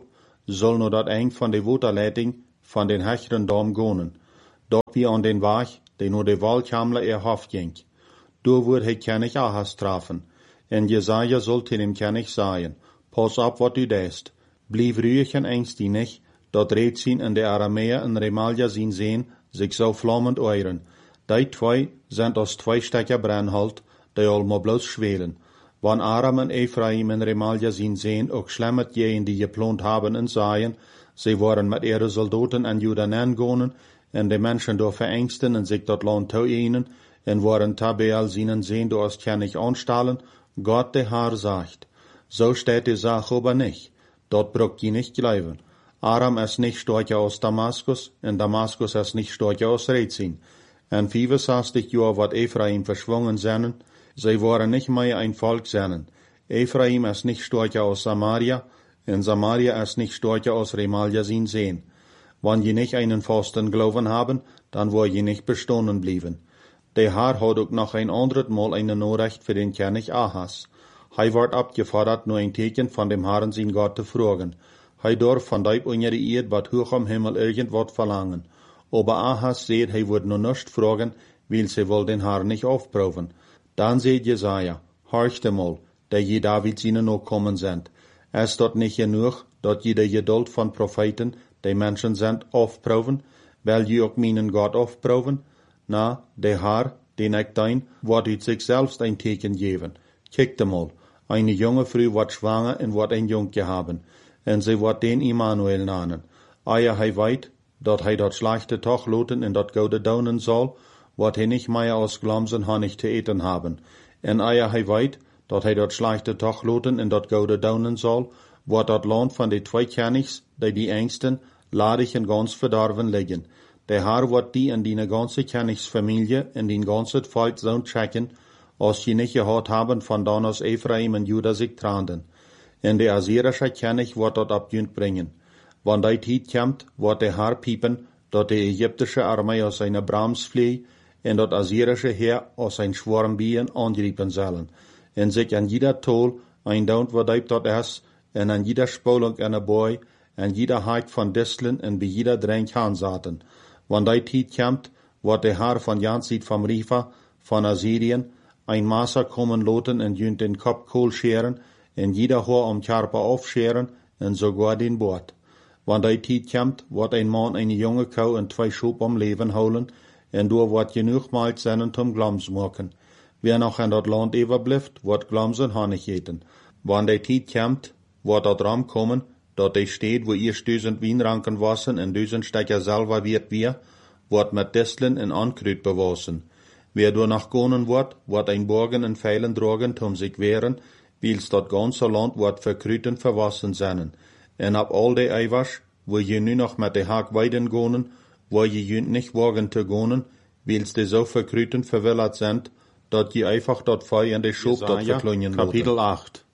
soll nur dat eng van de waterleiding van den hecheren dam gonen. Dort wie an den Weg, der nur de Waldkamler er Hof ging. Du wird he König Ahas trafen. En Jesaja sollte dem König sagen, pass auf, wat du deest. Blieb ruhig en ängstlich, dat Rätsin in der Aramäer in Remalia sin sehen, sich so flammend euren. Die zwei sind als zwei Stecker Brennholz, die allemaal bloß schwelen. Wann Aram en Ephraim in Remalia sin sehen, auch schlemmet jenen, die geplant haben und sagen, sie waren mit ihren Soldaten an Judan angegangen, en de Menschen door verängsten en sich dat Land toeënen, en waren tabeel zienen sehen, du hast ja nicht anstellen, Gott der Herr sagt. So steht die Sache aber nicht. Dort braucht ihr nicht glauben. Aram ist nicht stärker aus Damaskus, en Damaskus ist nicht stärker aus Rezin. En vierundsechzig Jahre wat Ephraim verschwungen seinen, sie waren nicht mehr ein Volk seinen. Ephraim ist nicht stärker aus Samaria, en Samaria ist nicht stärker aus Remalia sin sehen. Wenn je nicht einen festen Glauben haben, dann wo je nicht bestanden blieben. Der Herr hat auch noch ein anderes Mal eine Nachricht für den König Ahas. Hij wird abgefordert, nur ein Teken von dem Herrn sein Gott zu fragen. Hij darf von deib unter die Erde, wat hoch am Himmel irgendwas verlangen. Aber Ahas seht, hij wird nur nicht fragen, weil sie wohl den Herrn nicht aufproben. Dann seht Jesaja, horchte mal, der je David seine Nachkommen sind. Es dort nicht genug, dort jede Geduld von Propheten, die Menschen sind, aufproben, weil je auch meinen Gott aufproben? Na, der Herr, den ich dein, wird ut sich selbst ein Teken geben. Kijkt mal, eine junge Frau wird schwanger und wird ein Junge haben, und sie wird den Immanuel nennen. Eia hij weet, dat hij dat schlechte Tag loten en dat gode daunen soll, wird hij nicht mehr aus Glamsen Honig zu eten haben. En eia hij weet, dat hij dat schlechte Tag loten en dat gode daunen soll, wird dat Land von de zwei Königs, die die Ängsten, ladig en ganz verdorven liggen. Der Herr wird die in die ganze Königsfamilie in den ganzen Volk so checken, als sie nicht gehört haben, von dann aus Ephraim und Juda sich tranden. En der assyrische König wird dort abjünd bringen. Wann die Zeit kommt, wird der Herr piepen, dat die ägyptische Armee aus seiner Brams flieht, en dat assyrische Heer aus sein Schwarm Bien angreifen sollen, en sich an jeder Tol ein Daunt wird dort ist, en an jeder Spolung eine Boy, en jeder Heid von Disteln en bei jeder Dränk hansaten. Wann die Zeit kommt, wird der Herr von Janzit vom Rifa, von Assyrien, ein Maßer kommen loten en jünd den Kopf kohl scheren, en jeder Haar am Körper aufscheren, en sogar den Bord. Wann die Zeit kommt, wird ein Mann eine junge Kau und zwei Schub am Leben holen, en du wird genug Mal seinen zum Glams machen. Wer noch in dat Land überbleibt, wird Glamsen Honig eten. Wann die Zeit kommt, wird dat Ram kommen, dat die steht, wo ihr düsend Wienranken wassen en düsend Stecker selber wird wir, wird mit Disteln en Ankrüt bewassen. Wer du nach gonen wird, wird ein Borgen en Pfeilen drogen, um sich wehren, wils dat ganze Land wird verkrüten verwassen seinen. En ab all de Eiwasch, wo je nu noch mit de Haag weiden gonen, wo je jünd nicht wagen te gonen, wils de so verkrüten verwillert sind, dat je einfach dat Feu in de Schub dat verklungen Kapitel acht.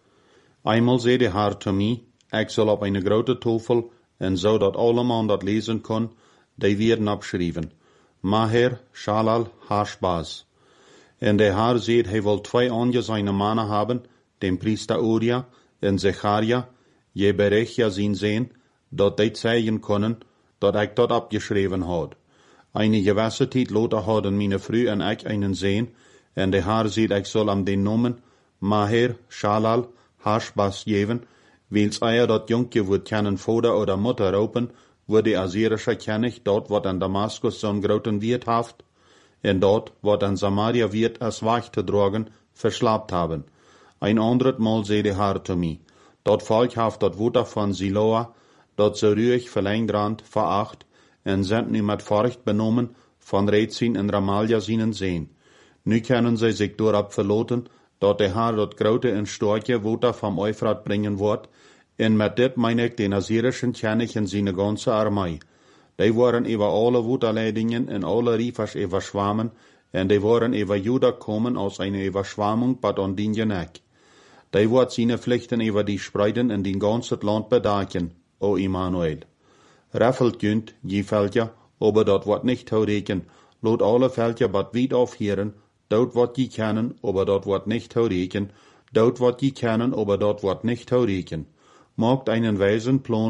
Einmal seh de Herr zu mir, ich soll op eine grote Tafel, en so dat alle man dat lesen kon, die werden abschrieben. Maher, Shalal, Hashbaz. En der Herr seht, hij will zwei andere seine Männer haben, den Priester Uria en Zecharia, je Berechia zien sehen, dat die zeigen können, dat ich dort abgeschrieben had. Eine gewisse Zeit later hadden meine Frau en ich einen sehen, en der Herr seht, ich soll am den Namen Maher, Shalal, Hashbaz geben, wils eier dat Junge wird keinen Vater oder Mutter raupen, wo die assyrische König dort, wat an Damaskus so'n groten Wirt haft, en dort, wat an Samaria Wirt als Wachte drogen, verschlapt haben. Ein anderes Mal seh der Herr zu mir. Dort Volk haft dort Wutter von Siloa, dort so ruhig verlängrand, veracht, en sind nu mit Furcht benommen, von Rezin en Ramalia sienen sehen. Nu können sie sich dorab verloten, dort der Herr dort grote en starke Wutter vom Euphrat bringen wird, en mit dit meine ich den assyrischen König en seine ganze Armee. Die waren über alle Wutterleidingen en alle Riefers überschwammen, en die waren über Juda kommen aus einer Überschwammung, bat an den Geneck. Die wird seine Pflichten über die spreiden en den ganzen Land bedaken, o Immanuel. Raffelt jünd, je Völker, aber dort wird nicht taureken, lot alle Völker bat weit aufhören, dort wird je kennen, aber dort wird nicht taureken, dort wird je kennen, aber dort wird nicht taureken. Macht einen weisen Plan,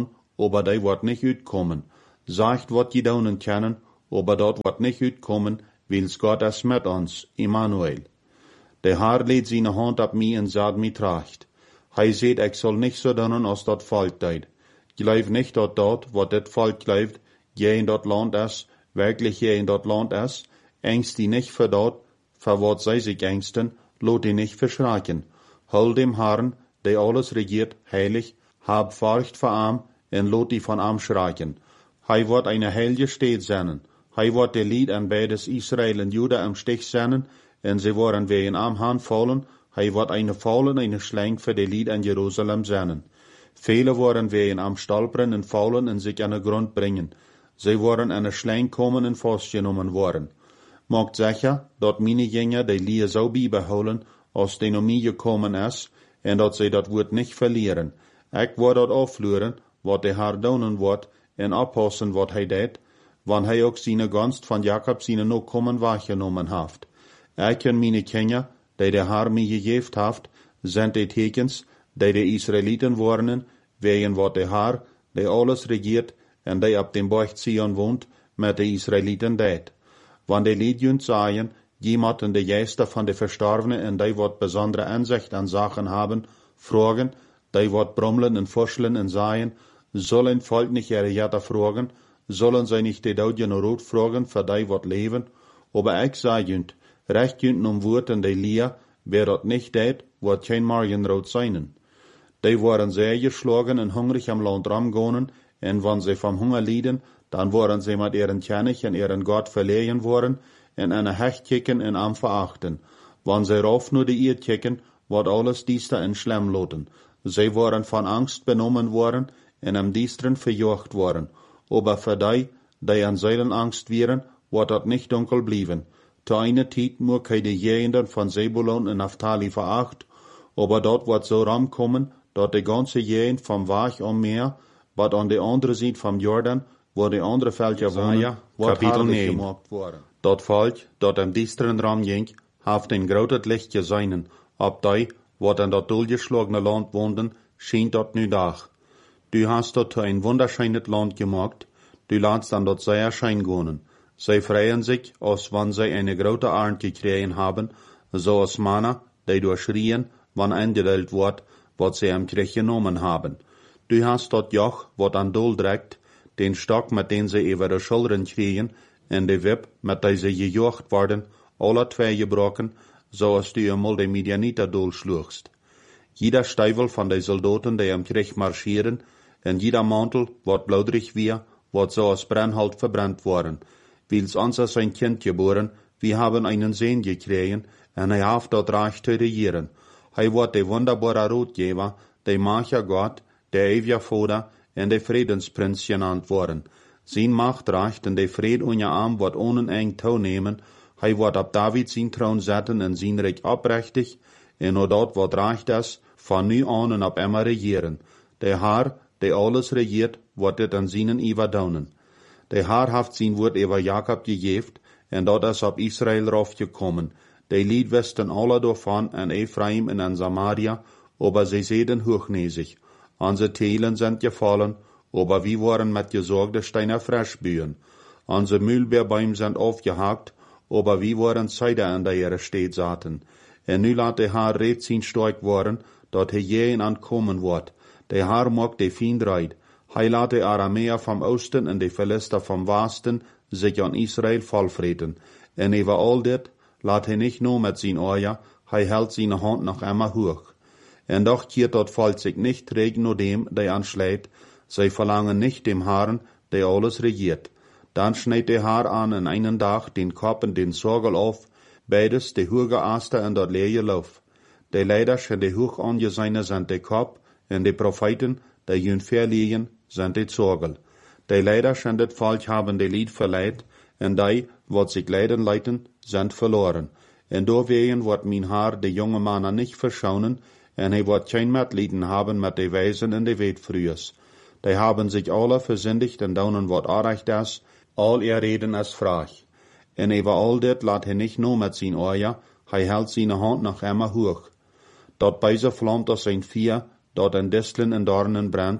aber die wordt nicht uitkommen. Sagt, wat je doen kennen, aber dort wordt nicht uitkommen, wils Gott es mit uns, Immanuel. Der Herr legt seine Hand ab mir und sagt mir tracht. Hij seht, ich soll nicht so doen als dat Volk deed. Glaub nicht, dat dort, wat dit Volk glaubt, je in dat Land is, wirklich je in dat Land is, ängst die nicht für dort, für wat zij sich ängsten, lot die nicht verschrecken. Hol dem Herrn, der alles regiert, heilig, hab Furcht vor ihm, und lot die von ihm schrecken. Hij wird eine heilige Stadt sein. Hij wird der Lied an beides Israel und Juda im Stich sein, und sie worden wie in am Hand fallen. Hij wird eine Fallen, eine Schlang für die Lied an Jerusalem sein. Viele worden wie in am Stolpern und fallen und sich an den Grund bringen. Sie worden an eine Schlang kommen und festgenommen worden. Macht sicher, dat meine Jünger die Lied so beibehalten, als die noch mir gekommen ist, und dat sie dat Wort nicht verlieren. Ich werde dat aufführen, wat der Herr doen wird, und abpassen, wat hij deed, wann hij ook seine Gunst von Jakob seine Nachkommen wahrgenommen hat. Ich und meine Kinder, die der Herr mir gegeben hat, sind die Tekens, die die Israeliten waren, wegen wat der Herr, der alles regiert, und der ab dem Berg Zion wohnt, mit den Israeliten deed. Wann die Liedjünd sagen, jemand in der Geister von den Verstorbenen und die wat besondere Ansicht an Sachen haben, fragen, die wat brummeln und forscheln und sagen, sollen Volk nicht ihre Jätter fragen, sollen sie nicht die Daudjen Rot fragen, für die wat leben, aber ich sage, recht jünd um Wort in die Lia, wer dat nicht deed, wird kein Morgenrot sein. Die waren sehr geschlagen und hungrig am Land rumgegangen, und wenn sie vom Hunger lieden, dann waren sie mit ihren König und ihren Gott verlegen worden, in eine Hecht kicken und am verachten. Wenn sie rauf nur die Erd kicken, wird alles diester in Schlemm loten. Sie waren von Angst benommen worden, und am diesteren verjocht worden. Aber für die, die an seinen Angst wären, wird dat nicht dunkel blieben. Zu einer Zeit muss keine Jehenden von Sebulon und Naphtali veracht, aber dort wird so rankommen, dort die ganze Jehend vom Wach am Meer, wat an der andere Seite vom Jordan, wo die andere Völker wohnen, wird herrlich gemacht worden. Dort Volk, dort am diesteren Raum ging, haft ein großes Licht gesehen, ab die, wat an dort durchgeschlagene Land wohnen, schien dort nu Dach. Du hast dort ein wunderschönes Land gemacht, du lässt dann dort sehr schön gehen. Sie freuen sich, als wenn sie eine große Arnd gekriegt haben, so als Männer, die durchschrien, wann eingedellt wird, was sie am Krieg genommen haben. Du hast dort Joch, wat an Dol trägt, den Stock, mit dem sie über die Schultern kriegen, und die Wipp, mit der sie gejocht werden, alle zwei gebrochen, so als du einmal die Midianiter Dol schluchst. Jeder Steivel von den Soldaten, die am Krieg marschieren, und jeder Mantel, wat blaudrig wir, wat so als Brennholz verbrannt worden. Wils uns ist ein Kind geboren, wir haben einen Sohn gekriegt, und er hat dort reich zu regieren. Er wird der wunderbare Rotgeber, der Macher Gott, der ewige Vater und der Friedensprinz genannt worden. Sein Macht reicht und der Fried und ihr Arm wird ohne eng Tau nehmen. Er wird ab David sein Thron setzen und sein Reich abrechtig, und nur dort wird reicht es, von nu an und ab immer regieren. Der Herr, der alles regiert, wird es an seinen Iwa daunen. Der Herr hat sein Wort über Jakob gegeben, und dort ist auf Israel raufgekommen. Die Lied wussten alle davon an Ephraim und an Samaria, aber sie sehen hochnäsig. Unsere Teilen sind gefallen, aber wir waren mit gesorgten Steiner Frischbühen. Unsere Mühlbeerbäume sind aufgehakt, aber wir waren Zeider an der ihre Stadt saten. Und nu lat der Herr red sein stark worden, dort er je ankommen wird. Der Herr mag die Fiend reit. Hij laat de Aramäer vom Osten und die Philister vom Westen sich an Israel vollfreten. Und über all dit laat hij nicht nur mit sein Ohr, hij hält seine Hand noch immer hoch. Und doch kehrt dort Volk sich nicht träg nur dem, der anschlägt, sie verlangen nicht dem Herrn, der alles regiert. Dann schneidet der Herr an in einen Tag den Kopf und den Sorgel auf, beides die hohe Aster und dort leere Lauf. Die Leiders und die hoch angesehene sind der Kopf, und die Propheten, die jün verliegen, sind die Sorgel. Die Leiders und das Volk haben die Lied verleiht, und die, wat sich leiden leiten, sind verloren. Und deswegen wird mein Herr die junge Männer nicht verschonen, und er wird kein Mitleiden haben mit den Weisen in die Welt frühers. Die haben sich alle versündigt, und daunen wird arrecht ist, all ihr Reden ist frech. Und über all dit lat er nicht nur mit sein Ohr, er hält seine Hand noch immer hoch. Dort beise flammt aus sein Vier, dort ein Disteln in Dornen brennt,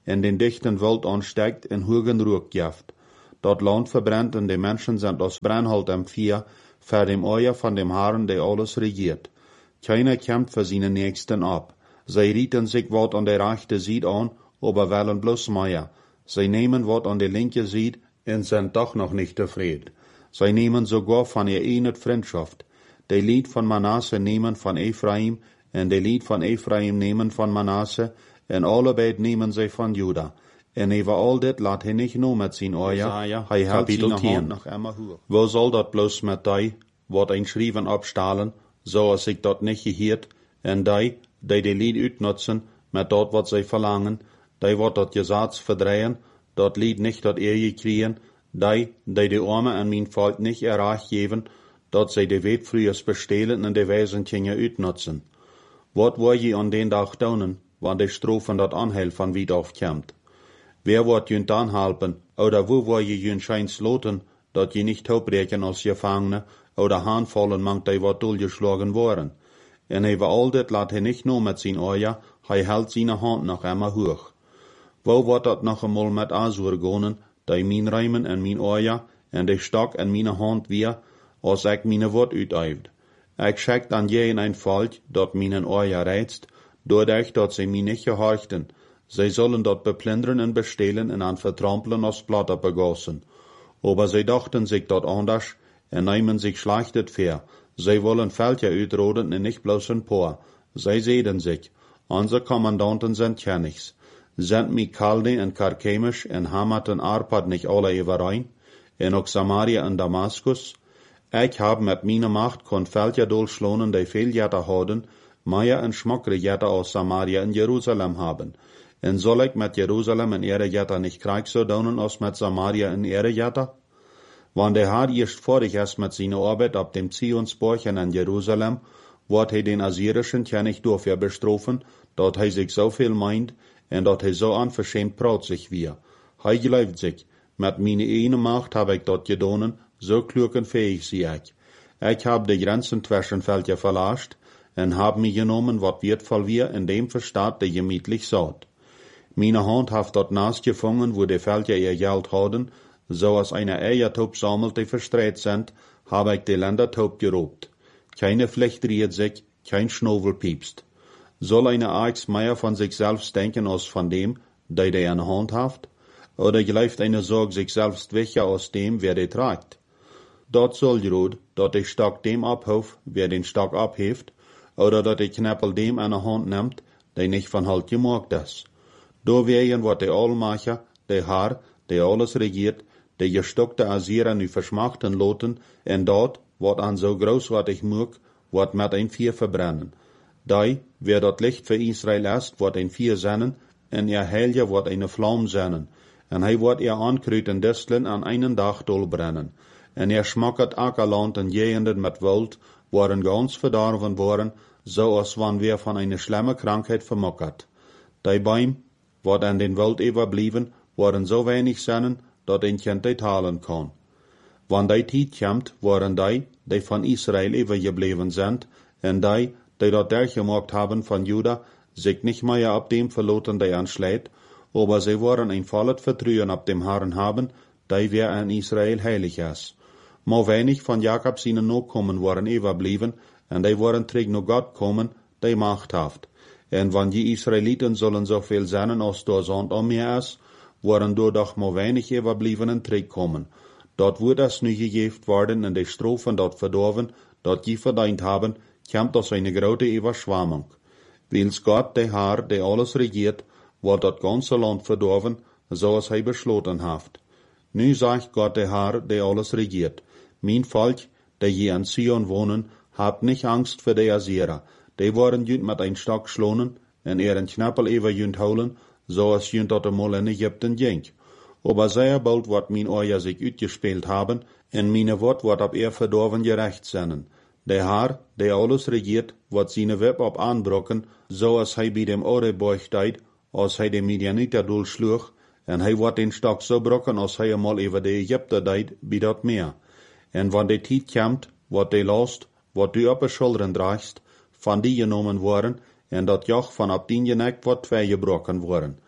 en den dichten Wald ansteigt en hogen Rook jaft. Dat Land verbrennt en de Menschen sind als Brennholz am Vier, für dem Euer von dem Herrn, der alles regiert. Keiner kämpft für seine Nächsten ab. Sie rieten sich wat an der rechten Seite an, aber wollen bloß mehr. Sie nehmen wat an der linken Seite und sind doch noch nicht zufrieden. Sie nehmen sogar von ihr eine Freundschaft. Die Lied von Manasse nehmen von Ephraim, und die Lied von Ephraim nehmen von Manasse, und alle beid nehmen sie von Juda. En over all dit laat hij niet no met zijn oor, hij houdt zijn hand nog immer hoog. Wo soll dat bloos met die, wat een schrijven opstalen, zoals ik dat niet geheerd, en die, die die lied uitnutzen, met dat wat zij verlangen, die wat dat gezats verdrehen, dat lied niet dat eer je kriegen, die, die de armen en mijn volk niet errecht geven, dat zij de weetvrühers bestelen en de wijzenkingen uitnutzen. Wat wil je aan den dag doen, wanneer de strofen dat aanheil van wie afkomt? Wer wordt je dan helpen, oder wo wil je je schijns loten, dat je niet opbreken als Gefangene, oder aanvallen mangt hij wat doelgeslagen worden? En over al dit laat hij niet no met zijn oor, hij houdt zijn hand nog immer hoog. Wo wordt dat nog eenmaal met Azur gonen, die mijn rijmen en mijn oor, en de stok en mijn hand weer, als ik mijn woord uituift. Ik schik dan je in een volk, dat mijn oor reizt, doordat dat ze mij niet gehorchten. Zij zullen dat beplunderen en bestelen en aan vertrampelen als Platter begossen. Aber zij dachten zich dat anders en nemen zich slecht het ver. Zij willen Völker uitroden en niet bloos een paar. Zij zeiden zich, onze commandanten zijn kennigs. Zijn Mikalde en Karkemisch en Hamat en Arpad niet alle overeen? En ook Samaria en Damaskus? Ik heb met mijn macht kon Völker doorschlonen die veel jette houden, meer en schmakkere jette als Samaria en Jeruzalem hebben. En zal ik met Jeruzalem en ihre jette niet krijg zo doen als met Samaria en ihre jette? Want de Herr eerst vorig is met zijn arbeid op dem Zionsborg en in Jeruzalem, wordt hij den Assyrischen König dafür bestrofen, dat hij zich zoveel meint en dat hij zo onverschämt praat zich weer. Hij gelooft zich, met mijn ene macht heb ik dat gedaan, zo klug en fähig zie ik. Ik heb de grenzen tussen Völker verlascht en heb mij genomen wat wertvoll weer in dem verstaat de gemütlich zat. Meine Hand heeft dat naast gevangen, wo de Völker ihr Geld hadden, so als eine Eiertaub sammelt, die verstreit sind, habe ich die Ländertaub gerobt. Keine Flecht dreht sich, kein Schnobel piepst. Soll eine Axt mehr von sich selbst denken als von dem, der die eine Hand hat? Oder gleicht eine Sorge sich selbst weicher als dem, wer die tragt? Dort soll gerot, dat der Stock dem abhauft, wer den Stock abheeft, oder dat der Knappel dem eine Hand nimmt, der nicht von Halt gemacht ist. Do wegen wat de Allmacher, de Herr, der alles regiert, de gestockte Assyrer nu verschmachten loten, en dat, wat an so großartig mög, wat met ein Vier verbrennen. Die, wer dat Licht für Israel ist, wat ein Vier sennen, en ihr Helge wat eine Flamme sennen, en hij wat ihr ankrüten Disteln an einen Dach dolbrennen, en er schmacket Ackerland en Gegenden met Wald, waren ganz verdorven worden, so als wann wir von einer schlimme Krankheit vermockert. Die Bäume, wat an den Wald überblieben, waren so wenig sennen, dat een kind die talen kan. Wann die tijd komt, waren die, die van Israel übergebleven sind, en die, die dat durchgemacht haben von Juda, sich nicht mehr ab dem verloten, die anschlägt, aber sie waren ein volles Vertrauen ab dem Herrn haben, die wer an Israel heilig ist. Maar wenig von Jakob seinen Nachkommen waren überblieben, en die waren terug naar Gott kommen, die Macht haft. En wann die Israeliten sollen so viel sein, als der Sand um mir ist, waren door doch maar weinig überbliebenen terugkommen. Dort wurde es nu gegeben worden en de Strophen dort verdorven, dat die verdient haben, kommt aus eine grote Überschwemmung. Wils Gott, der Herr, der alles regiert, wird dat ganze Land verdorven, so als hij besloten haft. Nu sagt Gott, der Herr, der alles regiert, mein Volk, der hier in Zion wohnen, habt nicht Angst für die Assyrer, die waren jünt mit ein Stock schlonen, en ihren Knappel über jünt holen, so als jünt dat einmal in Ägypten ging. Aber sehr bald wird mein Ohr sich uitgespeeld haben, en meine Wort wird ab er verdorven gerecht sein. Der Herr, der alles regiert, wird seine Web ab anbrocken, so als hij bei dem Oreborg deed, als hij de Midianiter durchschlug, en hij wird den Stock so brocken, als hij einmal über de Ägypter deed, bei dat Meer. En wann de tijd komt, wird de Last, wat du op de Schultern draagst, van die genomen worden, en dat joch van op die nek wordt twee gebroken worden.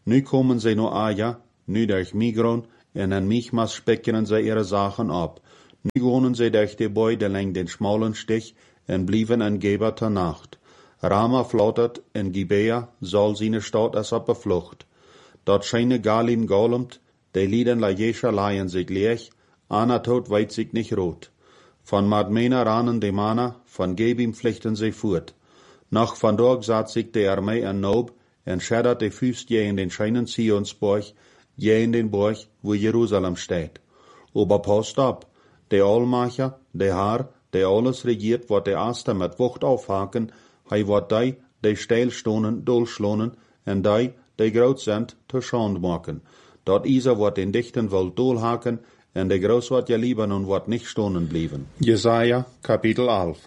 Nu komen zij no aja, nu durch Migron, en aan Michmas spekkenen zij ihre Sachen ab. Nu wohnen zij durch de Beide lang den schmalen Stich, en blieven aan Geba ter Nacht. Rama flautert, en Gibea soll seine Stadt als op Flucht. Dort scheine Galim galmt, de Lieden la Jescha leihen sich leer, Anna tot weit sich nicht rot. Von Madmena ranen de Mana, von Gebim pflichten sie fort. Nach van dort saat sich de Armee an Nob, en schädert de Füßt je in den scheinen Zionsborg, je in den Borg, wo Jerusalem steht. Aber passt ab, de Allmacher, de Haar, de alles regiert, wat de Aster mit Wucht aufhaken, hei wat dei, de steilstonen, dolschlonen, en dei, de groot sind, te schand maken. Dat Isa wat den Dichten wil dolhaken, en de groot wat je lieben und wat nicht stonen blieben. Jesaja, Kapitel elf.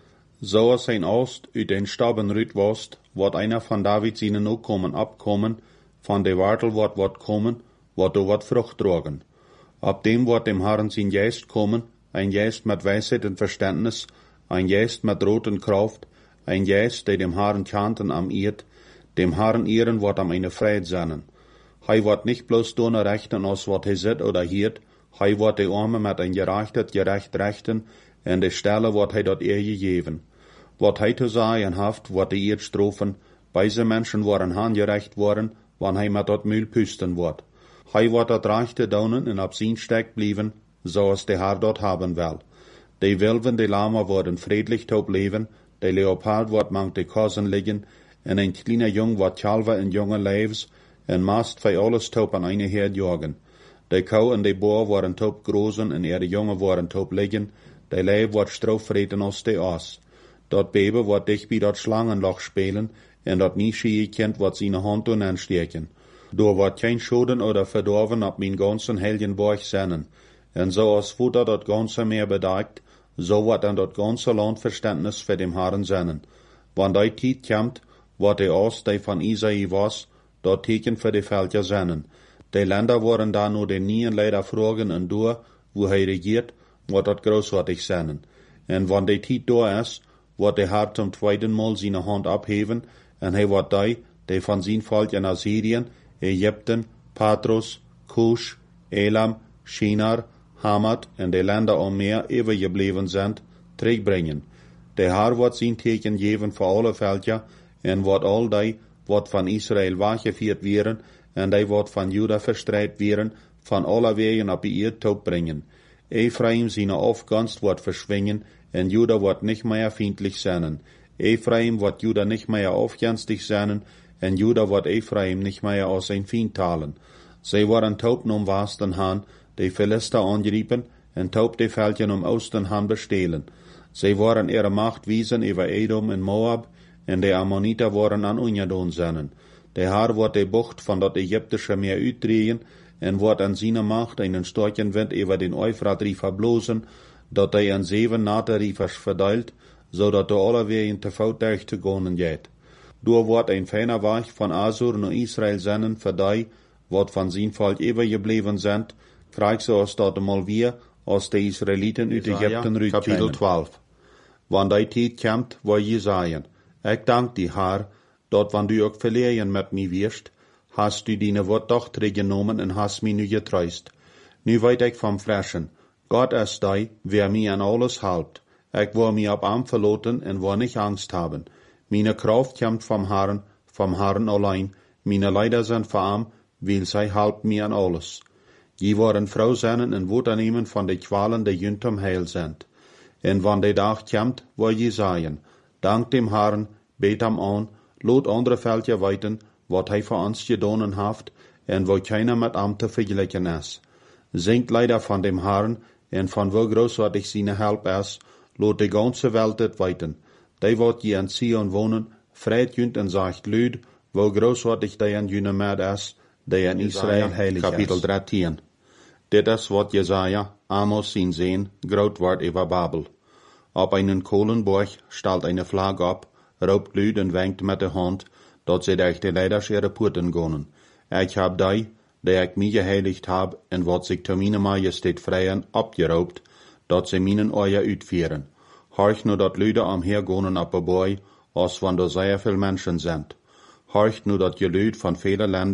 So als ein Ost uit den Staben rüt wost, wat einer von David seinen ook kommen abkommen, von de Wartel wat wat kommen, wat do wat Frucht drogen. Ab dem wat dem Herrn sein Geist kommen, ein Geist mit Weisheit und Verständnis, ein Geist mit roten Kraft, ein Geist, der dem Herrn chanten am Irt, dem Herrn ehren wat am eine Freiheit sennen. Hei wat nicht bloß donner rechten aus wat he sit oder hiert, hei wat de Arme mit ein gerechtet gerecht rechten, en de Stelle wat hei dort ehr gegeben. Wat hei zu sagen haft, wat de Erd strofen, beise Menschen waren handgerecht worden, wann hei mit dort Mühl püsten ward. Hei wat dort reichte daunen en ab sin steck blieben, so as de Herr dort haben will. De Wilven, de Lama worden friedlich taub leben, de Leopard wat mangt de Kosen liegen, en ein kleiner Jung wat Chalva in junge Leves, en mast fei alles taub an eine Herd jagen. De Kau en de Boer waren taub großen, en ihre Junge waren taub liegen, de Leib wat strauffreten aus de Aas. Dort Bebe wat dich wie dort Schlangenloch spelen, en dort nie schie kennt wat seine Hand und anstecken. Door wat kein Schoden oder verdorven ab min ganzen Helgenborg sennen, en so als Futter dort ganze mehr bedagt, so wat an dort ganze Land Verständnis für dem Herrn sennen. Wann dei Tiet kommt, wat de Ost, de von Isai was, dort teken für de Völker sennen. De Länder waren da nur den nien leider fragen en door, wo hij regiert, wat dort großartig sennen. En wann de Tiet door is, wat de Herr zum zweiten Mal seine Hand abheben, en hij wat dei, de von sein Volk in Assyrien, Ägypten, Patros, Kusch, Elam, Shinar, Hamad en de Länder om meer overgebleven sind, terugbrengen. De Herr wat zijn teken geven voor alle Völker, en wat al die, wat van Israël weggevierd werden, en die wat van Juda verstreit werden, van alle wegen op ihr Taub brengen. Ephraim seine Aufgunst wat verschwingen, en Juda wat nicht mehr feindlich seinen. Ephraim wat Juda nicht mehr aufgänstig seinen, en Juda wat Ephraim nicht mehr aus sein Feind talen. Sie waren taub um Westen han, die Philister angeriepen, en taub die Völker um Osten han bestehlen. Sie waren ihre Macht wiesen über Edom en Moab, en de Ammoniter waren an Unjadon sennen. Der Herr wird die Bucht von dort ägyptische Meer uitdrehen, en wird an seine Macht einen starken Wind über den Euphrat-Riefer blosen, dat hij an zeven Naterriefers verteilt, zodat de alle wegen te voet durch te gonen geht. Door wordt ein feiner Weg von Asur naar Israel sennen für die, wat van zijn Volk übergebleven sind, krijgt ze als dat mal weer, als de Israeliten uit Ägypten rüt. Kapitel twaalf. Wann die tijd komt, waar je zeggen, ik dank die Herr, dat wann du ook verlegen met mij wirst, hast du dine Wort doch teruggenomen en hast mij nu getreust. Nu weet ik van Freschen, Gott ist die, wer mir an alles halbt. Ich will mir ab Arm verloten en will nicht Angst haben. Meine Kraft kommt vom Herrn, vom Herrn allein. Meine Leider sind von Arm, weil sie halbt mir an alles. Je worden Frau sein en Wut annehmen von de Qualen, die jüntem heil sind. En wann de Tag kommt, will je sagen, dank dem Herrn, bet am an, lot andere Völker weiten, wat hij für uns gedonen haft, en wo keiner mit Amt te vergleichen ist. Singt leider von dem Herrn, en van wo großartig seine Help is, lot de ganze Welt het weiten. Die wat je in Zion wohnen, vreit jünt en sagt lüd, wo großartig die in jüne Merd is, die in Israel heilig is. Kapitel dertien. Dit is wat Jesaja, Amos zien sehen, groot wordt über Babel. Op einen Kohlenborg stalt eine Flagge ab, raubt lüd en wenkt met de hand, dat ze durch de Leiders ihre Purten gonen. Ich hab die, der ich mich geheiligt hab, en wat sich zu meine Majestät freien, abgeraubt, dat sie minen Euer uitvieren. Horch nur dat Lüde am hergonen ab Boy, als wann da sehr viel Menschen sind. Horch nur dat Gelüd von vielen Ländern,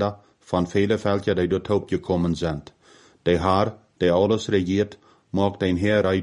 von vielen Völkern, die dort gekommen sind. Der Herr, der alles regiert, mag den Herr